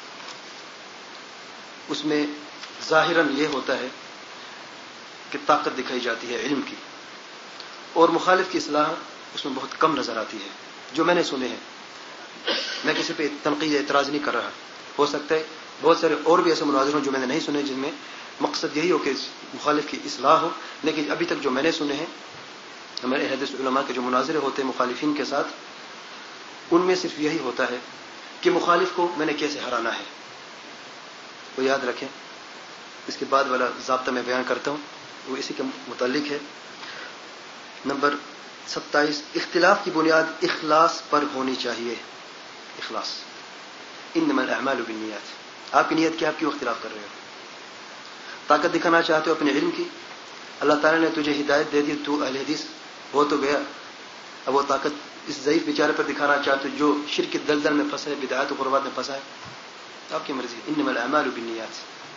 اس میں ظاہراً یہ ہوتا ہے کہ طاقت دکھائی جاتی ہے علم کی, اور مخالف کی اصلاح اس میں بہت کم نظر آتی ہے. جو میں نے سنے ہیں, میں کسی پہ تنقید اعتراض نہیں کر رہا, ہو سکتا ہے بہت سارے اور بھی ایسے مناظر ہوں جو میں نے نہیں سنے جن میں مقصد یہی ہو کہ مخالف کی اصلاح ہو, لیکن ابھی تک جو میں نے سنے ہیں ہمارے حدیث علماء کے جو مناظرے ہوتے ہیں مخالفین کے ساتھ, ان میں صرف یہی ہوتا ہے کہ مخالف کو میں نے کیسے ہرانا ہے. وہ یاد رکھیں. اس کے بعد والا ضابطہ میں بیان کرتا ہوں, وہ اسی کے متعلق ہے. نمبر 27, اختلاف کی بنیاد اخلاص پر ہونی چاہیے. اخلاص, انما الاعمال بالنیات. آپ کی نیت کیا, آپ کیوں اختلاف کر رہے ہو؟ طاقت دکھانا چاہتے ہو اپنے علم کی, اللہ تعالیٰ نے تجھے ہدایت دے دی, تو اہل حدیث ہو تو گیا, اب وہ طاقت اس ضعیف بیچارے پر دکھانا چاہتے ہو جو شرک کی دلدل میں پھنسا ہے, بدعات و قربات میں پھنسا ہے. آپ کی مرضی, انما الاعمال بالنیات.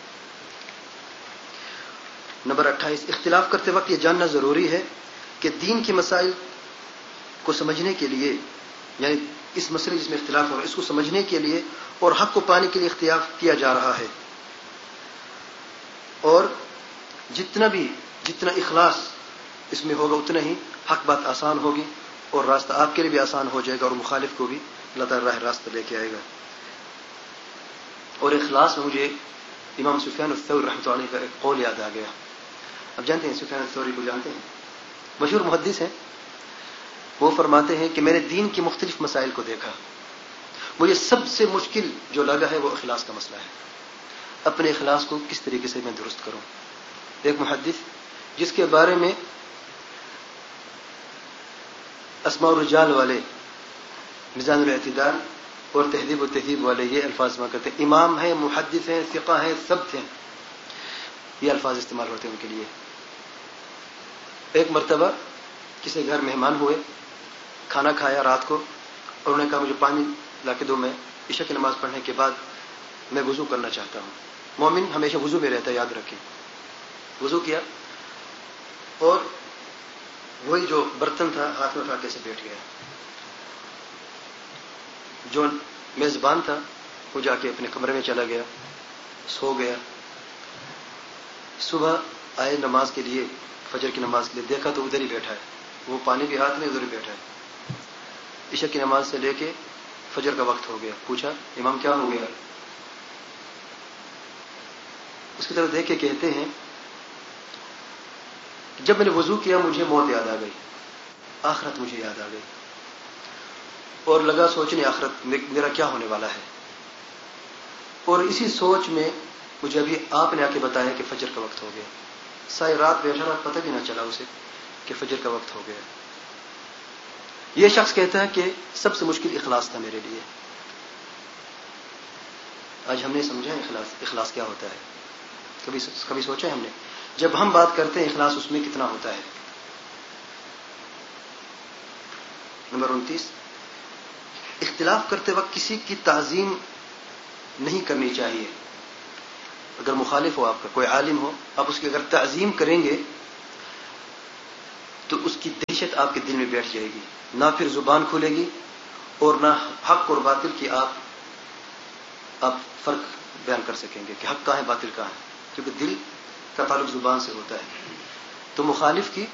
نمبر 28, اختلاف کرتے وقت یہ جاننا ضروری ہے کہ دین کے مسائل کو سمجھنے کے لیے, یعنی اس مسئلے جس میں اختلاف ہو اس کو سمجھنے کے لیے اور حق کو پانے کے لیے اختلاف کیا جا رہا ہے, اور جتنا اخلاص اس میں ہوگا اتنا ہی حق بات آسان ہوگی, اور راستہ آپ کے لیے بھی آسان ہو جائے گا, اور مخالف کو بھی اللہ تعالیٰ راہ راستہ لے کے آئے گا. اور اخلاص میں مجھے امام سفیان الثوری رحمۃ اللہ علیہ کا ایک قول یاد آ گیا. اب جانتے ہیں سفیان الثوری کو, جانتے ہیں, مشہور محدث ہیں. وہ فرماتے ہیں کہ میں نے دین کے مختلف مسائل کو دیکھا, مجھے سب سے مشکل جو لگا ہے وہ اخلاص کا مسئلہ ہے. اپنے اخلاص کو کس طریقے سے میں درست کروں. ایک محدث جس کے بارے میں اسماء الرجال والے, میزان الاعتدال اور تہذیب و تہذیب والے یہ الفاظ استعمال کرتے ہیں. امام ہیں, محدث ہیں, ثقہ ہیں, ثبت ہیں, یہ الفاظ استعمال ہوتے ہیں ان کے لیے. ایک مرتبہ کسی گھر مہمان ہوئے, کھانا کھایا رات کو, اور انہوں نے کہا مجھے پانی لا کے دو, میں عشاء کی نماز پڑھنے کے بعد میں وضو کرنا چاہتا ہوں. مومن ہمیشہ وضو میں رہتا ہے, یاد رکھیں. وضو کیا اور وہی جو برتن تھا ہاتھ میں اٹھا کے سے بیٹھ گیا. جو میزبان تھا وہ جا کے اپنے کمرے میں چلا گیا, سو گیا. صبح آئے نماز کے لیے, فجر کی نماز کے لیے, دیکھا تو ادھر ہی بیٹھا ہے, وہ پانی بھی ہاتھ میں ادھر ہی بیٹھا ہے. عشاء کی نماز سے لے کے فجر کا وقت ہو گیا. پوچھا امام کیا ہو گیا؟ اس کی طرف دیکھ کے کہتے ہیں جب میں نے وضو کیا مجھے موت یاد آ گئی, آخرت مجھے یاد آ گئی, اور لگا سوچنے آخرت میرا کیا ہونے والا ہے. اور اسی سوچ میں مجھے ابھی آپ نے آ کے بتایا کہ فجر کا وقت ہو گیا. ساری رات بیٹھا رہا, پتہ بھی نہ چلا اسے کہ فجر کا وقت ہو گیا. یہ شخص کہتا ہے کہ سب سے مشکل اخلاص تھا میرے لیے. آج ہم نے سمجھا اخلاص کیا ہوتا ہے. کبھی سوچا ہے ہم نے جب ہم بات کرتے ہیں اخلاص اس میں کتنا ہوتا ہے. نمبر 29, اختلاف کرتے وقت کسی کی تعظیم نہیں کرنی چاہیے. اگر مخالف ہو آپ کا کوئی عالم ہو، آپ اس کی اگر تعظیم کریں گے تو اس کی دہشت آپ کے دل میں بیٹھ جائے گی، نہ پھر زبان کھلے گی اور نہ حق اور باطل کی آپ فرق بیان کر سکیں گے کہ حق کہاں ہے باطل کہاں ہے، کیونکہ دل کا تعلق زبان سے ہوتا ہے۔ تو مخالف کی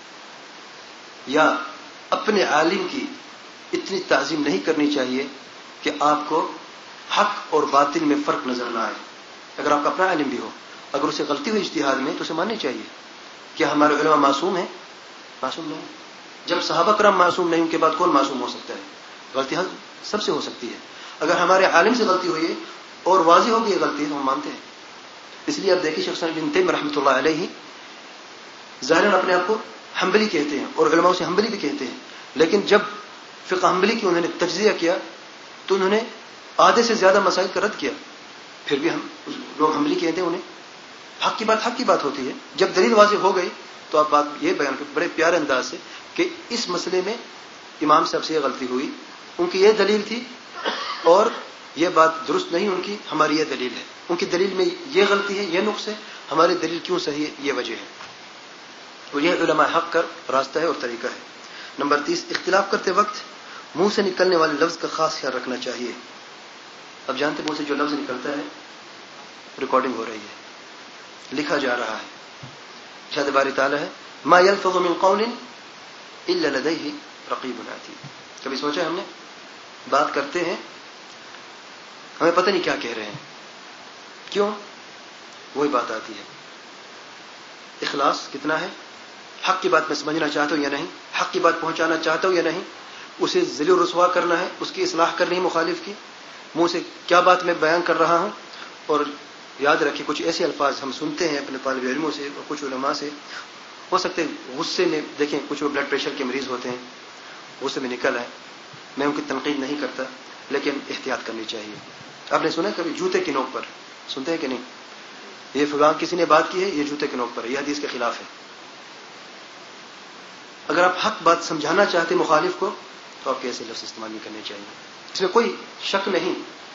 یا اپنے عالم کی اتنی تعظیم نہیں کرنی چاہیے کہ آپ کو حق اور باطل میں فرق نظر نہ آئے۔ اگر آپ کا اپنا عالم بھی ہو، اگر اسے غلطی ہوئی اجتہاد میں تو اسے ماننی چاہیے۔ کیا ہمارے علماء معصوم ہیں؟ معصوم نہیں۔ جب صحابہ کرام معصوم نہیں، ان کے بعد کون معصوم ہو سکتا ہے؟ غلطی سب سے ہو سکتی ہے۔ اگر ہمارے عالم سے غلطی ہوئی ہے اور واضح ہوگی یہ غلطی ہے تو ہم مانتے ہیں۔ اس لیے آپ دیکھیے شیخ الاسلام ابن تیمیہ رحمۃ اللہ علیہ ظاہراً اپنے آپ کو حنبلی کہتے ہیں اور علماء سے حنبلی بھی کہتے ہیں، لیکن جب فقہ حنبلی کی انہوں نے تجزیہ کیا تو انہوں نے آدھے سے زیادہ مسائل کا رد کیا۔ پھر بھی ہم لوگ حنبلی کہتے ہیں، انہیں حق کی بات ہوتی ہے۔ جب دلیل واضح ہو گئی تو آپ بات یہ بیان کرتے بڑے پیارے انداز سے کہ اس مسئلے میں امام صاحب سے یہ غلطی ہوئی، ان کی یہ دلیل تھی اور یہ بات درست نہیں ان کی، ہماری یہ دلیل ہے۔ ان کی دلیل میں یہ غلطی ہے، یہ نقص ہے، ہماری دلیل کیوں صحیح ہے، یہ وجہ ہے۔ تو یہ علماء حق کا راستہ ہے اور طریقہ ہے۔ نمبر 30، اختلاف کرتے وقت منہ سے نکلنے والے لفظ کا خاص خیال رکھنا چاہیے۔ اب جانتے منہ سے جو لفظ نکلتا ہے ریکارڈنگ ہو رہی ہے، لکھا جا رہا ہے۔ ارشاد باری تعالیٰ ہے ما یلفظ من قول الا لدیہ رقیب عتید۔ کبھی سوچا ہم نے بات کرتے ہیں ہمیں پتہ نہیں کیا کہہ رہے ہیں، کیوں؟ وہی بات آتی ہے۔ اخلاص کتنا ہے؟ حق کی بات میں سمجھنا چاہتا ہوں یا نہیں، حق کی بات پہنچانا چاہتا ہوں یا نہیں، اسے ذل و رسوا کرنا ہے، اس کی اصلاح کرنی ہے مخالف کی، منہ سے کیا بات میں بیان کر رہا ہوں۔ اور یاد رکھیں کچھ ایسے الفاظ ہم سنتے ہیں اپنے طالب علموں سے اور کچھ علماء سے، ہو سکتے ہیں غصے میں، دیکھیں کچھ وہ بلڈ پریشر کے مریض ہوتے ہیں، غصے میں نکل آئے، میں ان کی تنقید نہیں کرتا لیکن احتیاط کرنی چاہیے۔ آپ نے سنا کبھی جوتے کی نوک پر، سنتے ہیں کہ نہیں، یہ فلاں کسی نے بات کی ہے، یہ جوتے کی نوک پر ہے، یہ حدیث کے خلاف ہے۔ اگر آپ حق بات سمجھانا چاہتے مخالف کو تو آپ کے ایسے لفظ استعمال نہیں کرنے چاہیے، اس میں کوئی شک نہیں۔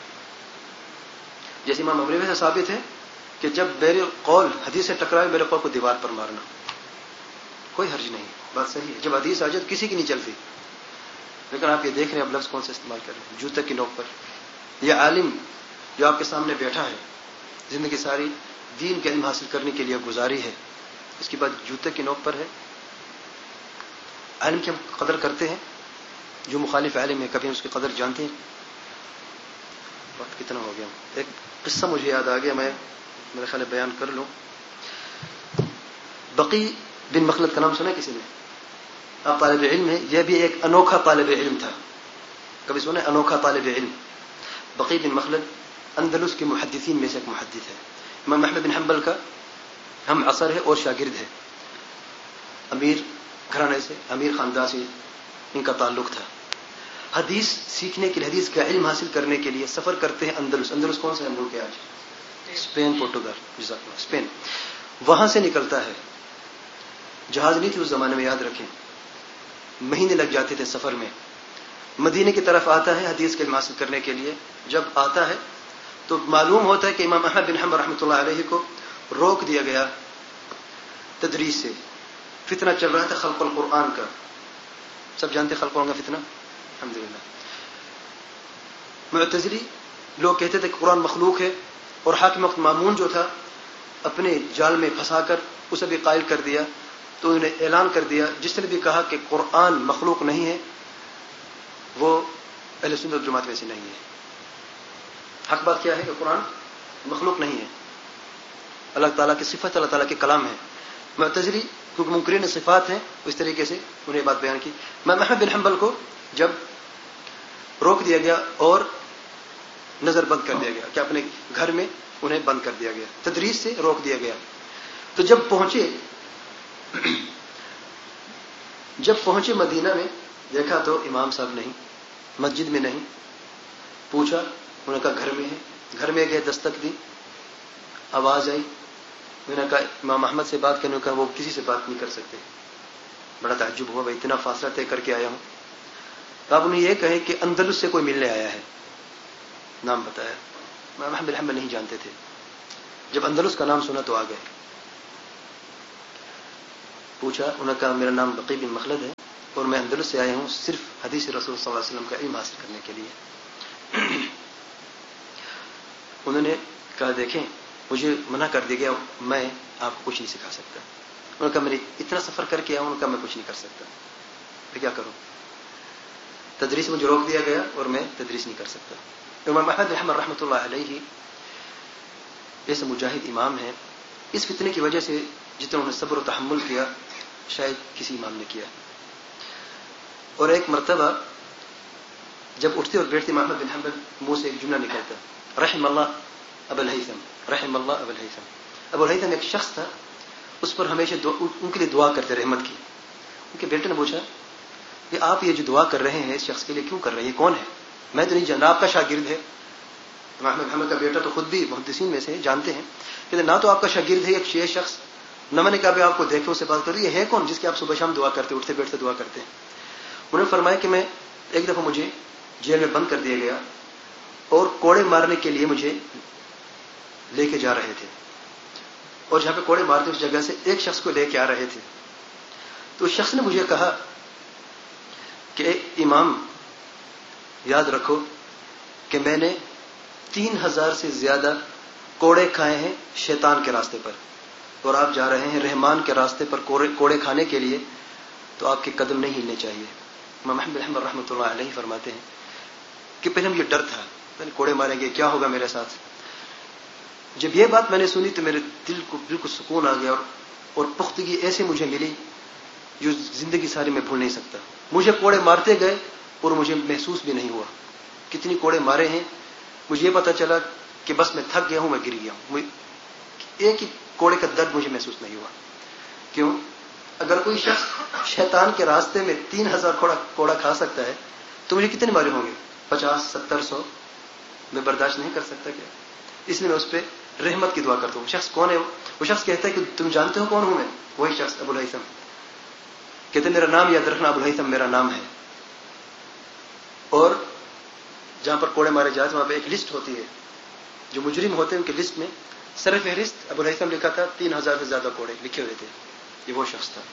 جیسے امام ابو حنیفہ سے ثابت ہے کہ جب میرے قول حدیث سے ٹکرائے میرے قول کو دیوار پر مارنا، کوئی حرج نہیں، بات صحیح ہے۔ جب حدیث آ جائے کسی کی نہیں چلتی، لیکن آپ یہ دیکھ رہے ہیں اب لفظ کون سے استعمال کر رہے ہیں، جوتے کی نوک پر۔ یہ عالم جو آپ کے سامنے بیٹھا ہے، زندگی ساری دین کے علم حاصل کرنے کے لیے گزاری ہے، اس کی بات جوتے کی نوک پر ہے۔ عالم کی ہم قدر کرتے ہیں، جو مخالف عالم ہے کبھی اس کی قدر جانتے ہیں؟ وقت کتنا ہو گیا؟ ایک قصہ مجھے یاد آ گیا، میں میرے خیال بیان کر لوں۔ بقی بن مخلد کا نام سنا کسی نے؟ آپ طالب علم ہے، یہ بھی ایک انوکھا طالب علم تھا، کبھی سنا ہے انوکھا طالب علم؟ بقی بن مخلد اندلس کے محدثین میں سے ایک محدث ہے، امام احمد بن حنبل کا ہم عصر ہے اور شاگرد ہے، امیر گھرانے سے، امیر خاندان سے ان کا تعلق تھا۔ حدیث سیکھنے کے لیے، حدیث کا علم حاصل کرنے کے لیے سفر کرتے ہیں اندلس۔ اندلس کون سا ملک ہے آج؟ اسپین، پورٹگال، جزاک اللہ، اسپین۔ وہاں سے نکلتا ہے، جہاز نہیں تھی اس زمانے میں، یاد رکھیں، مہینے لگ جاتے تھے سفر میں۔ مدینے کی طرف آتا ہے حدیث کے علم حاصل کرنے کے لیے، جب آتا ہے تو معلوم ہوتا ہے کہ امام احمد بن حنبل رحمۃ اللہ علیہ کو روک دیا گیا تدریس سے، فتنہ چل رہا تھا خلق القرآن کا، سب جانتے خلق القرآن کا فتنہ، الحمدللہ۔ معتزلی لوگ کہتے تھے کہ قرآن مخلوق ہے، اور حاکم وقت مامون جو تھا اپنے جال میں پھنسا کر اسے بھی قائل کر دیا، تو انہوں نے اعلان کر دیا جس نے بھی کہا کہ قرآن مخلوق نہیں ہے وہ اہل سنت والجماعت میں سے نہیں ہے۔ حق بات کیا ہے کہ قرآن مخلوق نہیں ہے، اللہ تعالیٰ کی صفت، اللہ تعالیٰ کے کلام ہے۔ معتزلی کیونکہ منکرین صفات ہیں، اس طریقے سے انہیں بات بیان کی۔ امام احمد بن حنبل کو جب روک دیا گیا اور نظر بند کر دیا گیا کہ اپنے گھر میں انہیں بند کر دیا گیا، تدریس سے روک دیا گیا، تو جب پہنچے مدینہ میں دیکھا تو امام صاحب نہیں، مسجد میں نہیں، پوچھا، انہوں نے کہا گھر میں ہے، گھر میں گئے، دستک دی، آواز آئی، میں نے کہا امام احمد سے بات کرنے، کہا وہ کسی سے بات نہیں کر سکتے۔ بڑا تعجب ہوا، بھائی اتنا فاصلہ طے کر کے آیا ہوں۔ تو آپ انہیں یہ کہیں کہ اندلس سے کوئی ملنے آیا ہے، نام بتایا، امام احمد بن حنبل نہیں جانتے تھے۔ جب اندلس کا نام سنا تو آ گئے. پوچھا, انہوں نے کہا میرا نام بقی بن مخلد ہے اور میں اندلس سے آیا ہوں صرف حدیث رسول صلی اللہ علیہ وسلم کا علم حاصل کرنے کے لیے. انہوں نے کہا دیکھیں مجھے منع کر دیا گیا, میں آپ کو کچھ نہیں سکھا سکتا. انہوں نے کہا میں اتنا سفر کر کے آیا ہوں, انہوں نے کہا میں کچھ نہیں کر سکتا, میں کیا کروں. تدریس مجھے روک دیا گیا اور میں تدریس نہیں کر سکتا. امام احمد بن حنبل رحمۃ اللہ علیہ جیسے مجاہد امام ہیں, اس فتنے کی وجہ سے جتنا انہوں نے صبر و تحمل کیا شاید کسی امام نے کیا. اور ایک مرتبہ جب اٹھتے اور بیٹھتے امام احمد بن حنبل منہ سے ایک جملہ نکلتا, رحم اللہ ابو الہیثم, رحم اللہ ابو الہیثم. ابو الہیثم ایک شخص تھا, اس پر ہمیشہ ان کے لیے دعا کرتے رحمت کی. ان کے بیٹے نے پوچھا کہ آپ یہ جو دعا کر رہے ہیں اس شخص کے لیے کیوں کر رہے ہیں, یہ کون ہے؟ میں تو نہیں جانتا, آپ کا شاگرد ہے. امام احمد بن حنبل کا بیٹا تو خود بھی محدثین میں سے جانتے ہیں کہ نہ تو آپ کا شاگرد ہے ایک شیعہ شخص, نہ میں نے کہا بھی آپ کو دیکھے اس سے بات کر رہی ہے کون جس کی آپ صبح شام دعا کرتے, اٹھتے بیٹھتے دعا کرتے ہیں. انہوں نے فرمایا کہ میں ایک دفعہ مجھے جیل میں بند کر دیا گیا اور کوڑے مارنے کے لیے مجھے لے کے جا رہے تھے, اور جہاں پہ کوڑے مارتے اس جگہ سے ایک شخص کو لے کے آ رہے تھے. تو اس شخص نے مجھے کہا کہ امام یاد رکھو کہ میں نے 3000 سے زیادہ کوڑے کھائے ہیں شیطان کے راستے پر, اور آپ جا رہے ہیں رحمان کے راستے پر کوڑے کھانے کے لیے, تو آپ کے قدم نہیں ہلنے چاہیے. امام احمد بن حنبل رحمۃ اللہ علیہ فرماتے ہیں کہ پہلے مجھے ڈر تھا, میں نے کوڑے ماریں گے کیا ہوگا میرے ساتھ. جب یہ بات میں نے سنی تو میرے دل کو بالکل سکون آ گیا, اور پختگی ایسے مجھے ملی جو زندگی ساری میں بھول نہیں سکتا. مجھے کوڑے مارتے گئے اور مجھے محسوس بھی نہیں ہوا کتنی کوڑے مارے ہیں. مجھے یہ پتا چلا کہ بس میں تھک گیا ہوں, میں گر گیا ہوں. ایک ہی کوڑے کا درد مجھے محسوس نہیں ہوا. کیوں؟ اگر کوئی شخص شیطان کے راستے میں 3000 کوڑا کھا سکتا ہے تو مجھے کتنے مارے ہوں گے؟ 50 70 100 میں برداشت نہیں کر سکتا کیا؟ اس لیے میں اس پہ رحمت کی دعا کرتا ہوں. شخص کون ہے وہ شخص کہتا ہے کہ تم جانتے ہو کون ہوں میں؟ وہی شخص ابو الہیثم کہتے میرا نام یاد رکھنا, ابو الہیثم میرا نام ہے. اور جہاں پر کوڑے مارے جاتے وہاں پہ ایک لسٹ ہوتی ہے, جو مجرم ہوتے ہیں ان کی لسٹ میں سر فہرست ابو الہیثم لکھا تھا, 3000 سے زیادہ کوڑے لکھے ہوئے تھے. یہ وہ شخص تھا.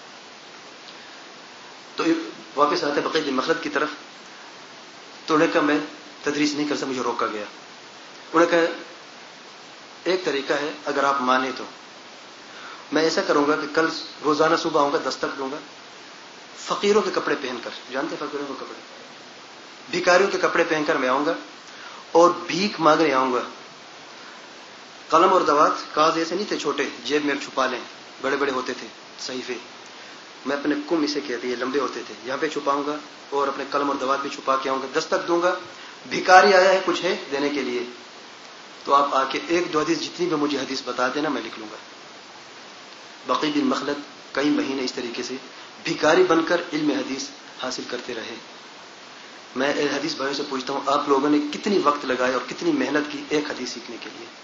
تو واپس آتے بقی بن مخلد کی طرف, تو انہوں نے کہا میں تدریس نہیں کر سکتا, مجھے روکا گیا. انہوں نے کہا ایک طریقہ ہے, اگر آپ مانے تو میں ایسا کروں گا کہ کل روزانہ صبح آؤں گا, دستک دوں گا, فقیروں کے کپڑے پہن کر, جانتے فقیروں کے کپڑے, بھکاریوں کے کپڑے پہن کر میں آؤں گا اور بھیک مانگنے آؤں گا. قلم اور دوات, کاغذ ایسے نہیں تھے چھوٹے جیب میں چھپا لیں, بڑے بڑے ہوتے تھے صحیفے, میں اپنے کم اسے کہتے ہیں لمبے ہوتے تھے, یہاں پہ چھپاؤں گا اور اپنے قلم اور دوات بھی چھپا کے آؤں گا, دستک دوں گا, بھکاری آیا ہے کچھ ہے دینے کے لیے, تو آپ آ کے 1-2 حدیث جتنی بھی مجھے حدیث بتا دینا, میں لکھ لوں گا. بقی بن مخلد کئی مہینے اس طریقے سے بھکاری بن کر علم حدیث حاصل کرتے رہے. میں حدیث بھائیوں سے پوچھتا ہوں آپ لوگوں نے کتنی وقت لگایا اور کتنی محنت کی ایک حدیث سیکھنے کے لیے؟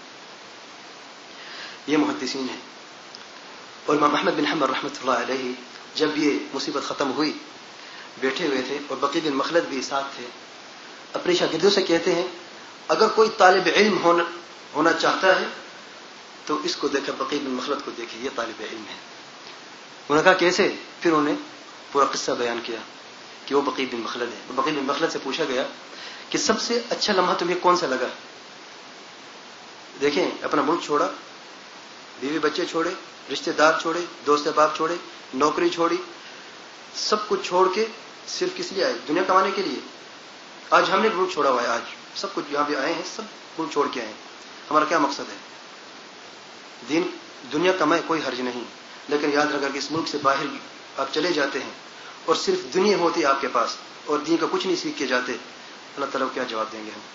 یہ محدثین ہیں. اور امام احمد بن حنبل رحمۃ اللہ علیہ جب یہ مصیبت ختم ہوئی بیٹھے ہوئے تھے, اور بقی بن مخلد بھی ساتھ تھے. اپنے شاگردوں سے کہتے ہیں اگر کوئی طالب علم ہونا چاہتا ہے تو اس کو دیکھے, بقی بن مخلد کو دیکھے, یہ طالب علم ہے. انہوں نے کہا کیسے؟ پھر انہوں نے پورا قصہ بیان کیا کہ وہ بقی بن مخلد ہے. بقی بن مخلد سے پوچھا گیا کہ سب سے اچھا لمحہ تمہیں کون سا لگا؟ دیکھیں اپنا ملک چھوڑا, بیوی بچے چھوڑے, رشتہ دار چھوڑے, دوست احباب چھوڑے, نوکری چھوڑی, سب کچھ چھوڑ کے صرف کس لیے آئے؟ دنیا کمانے کے لیے. آج ہم نے ملک چھوڑا ہوا ہے, آج سب کچھ یہاں بھی آئے ہیں, سب ملک چھوڑ کے آئے ہیں. ہمارا کیا مقصد ہے؟ دین دنیا کمائے کوئی حرج نہیں, لیکن یاد رکھا کہ اس ملک سے باہر آپ چلے جاتے ہیں اور صرف دنیا ہوتی آپ کے پاس اور دین کا کچھ نہیں سیکھ کے جاتے, اللہ تعالیٰ کو کیا جواب دیں گے ہم؟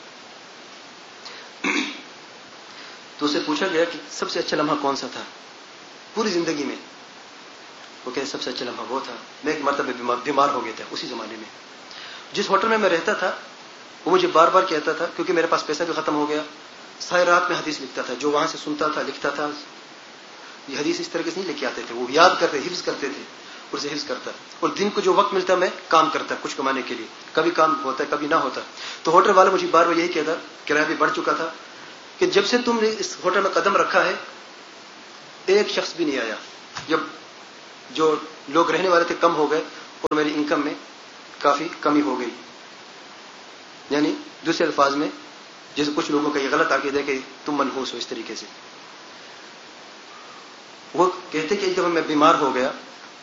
تو اسے پوچھا گیا کہ سب سے اچھا لمحہ کون سا تھا پوری زندگی میں؟ وہ کہے سب سے اچھا لمحہ وہ تھا, میں ایک مرتبہ بیمار ہو گیا تھا. اسی زمانے میں جس ہوٹل میں رہتا تھا وہ مجھے بار بار کہتا تھا, کیونکہ میرے پاس پیسہ بھی ختم ہو گیا, ساری رات میں حدیث لکھتا تھا, جو وہاں سے سنتا تھا لکھتا تھا. یہ حدیث اس طریقے سے نہیں لے کے آتے تھے, وہ یاد کرتے, حفظ کرتے تھے, اسے حفظ کرتا. اور دن کو جو وقت ملتا میں کام کرتا کچھ کمانے کے لیے, کبھی کام ہوتا ہے کبھی نہ ہوتا. تو ہوٹل والا مجھے بار بار یہی کہتا, کرایہ بھی بڑھ چکا تھا, کہ جب سے تم نے اس ہوٹل میں قدم رکھا ہے ایک شخص بھی نہیں آیا. جب جو لوگ رہنے والے تھے کم ہو گئے اور میری انکم میں کافی کمی ہو گئی. یعنی دوسرے الفاظ میں جیسے کچھ لوگوں کا یہ غلط عقیدہ ہے کہ تم منحوس ہو اس طریقے سے. وہ کہتے کہ ایک دفعہ میں بیمار ہو گیا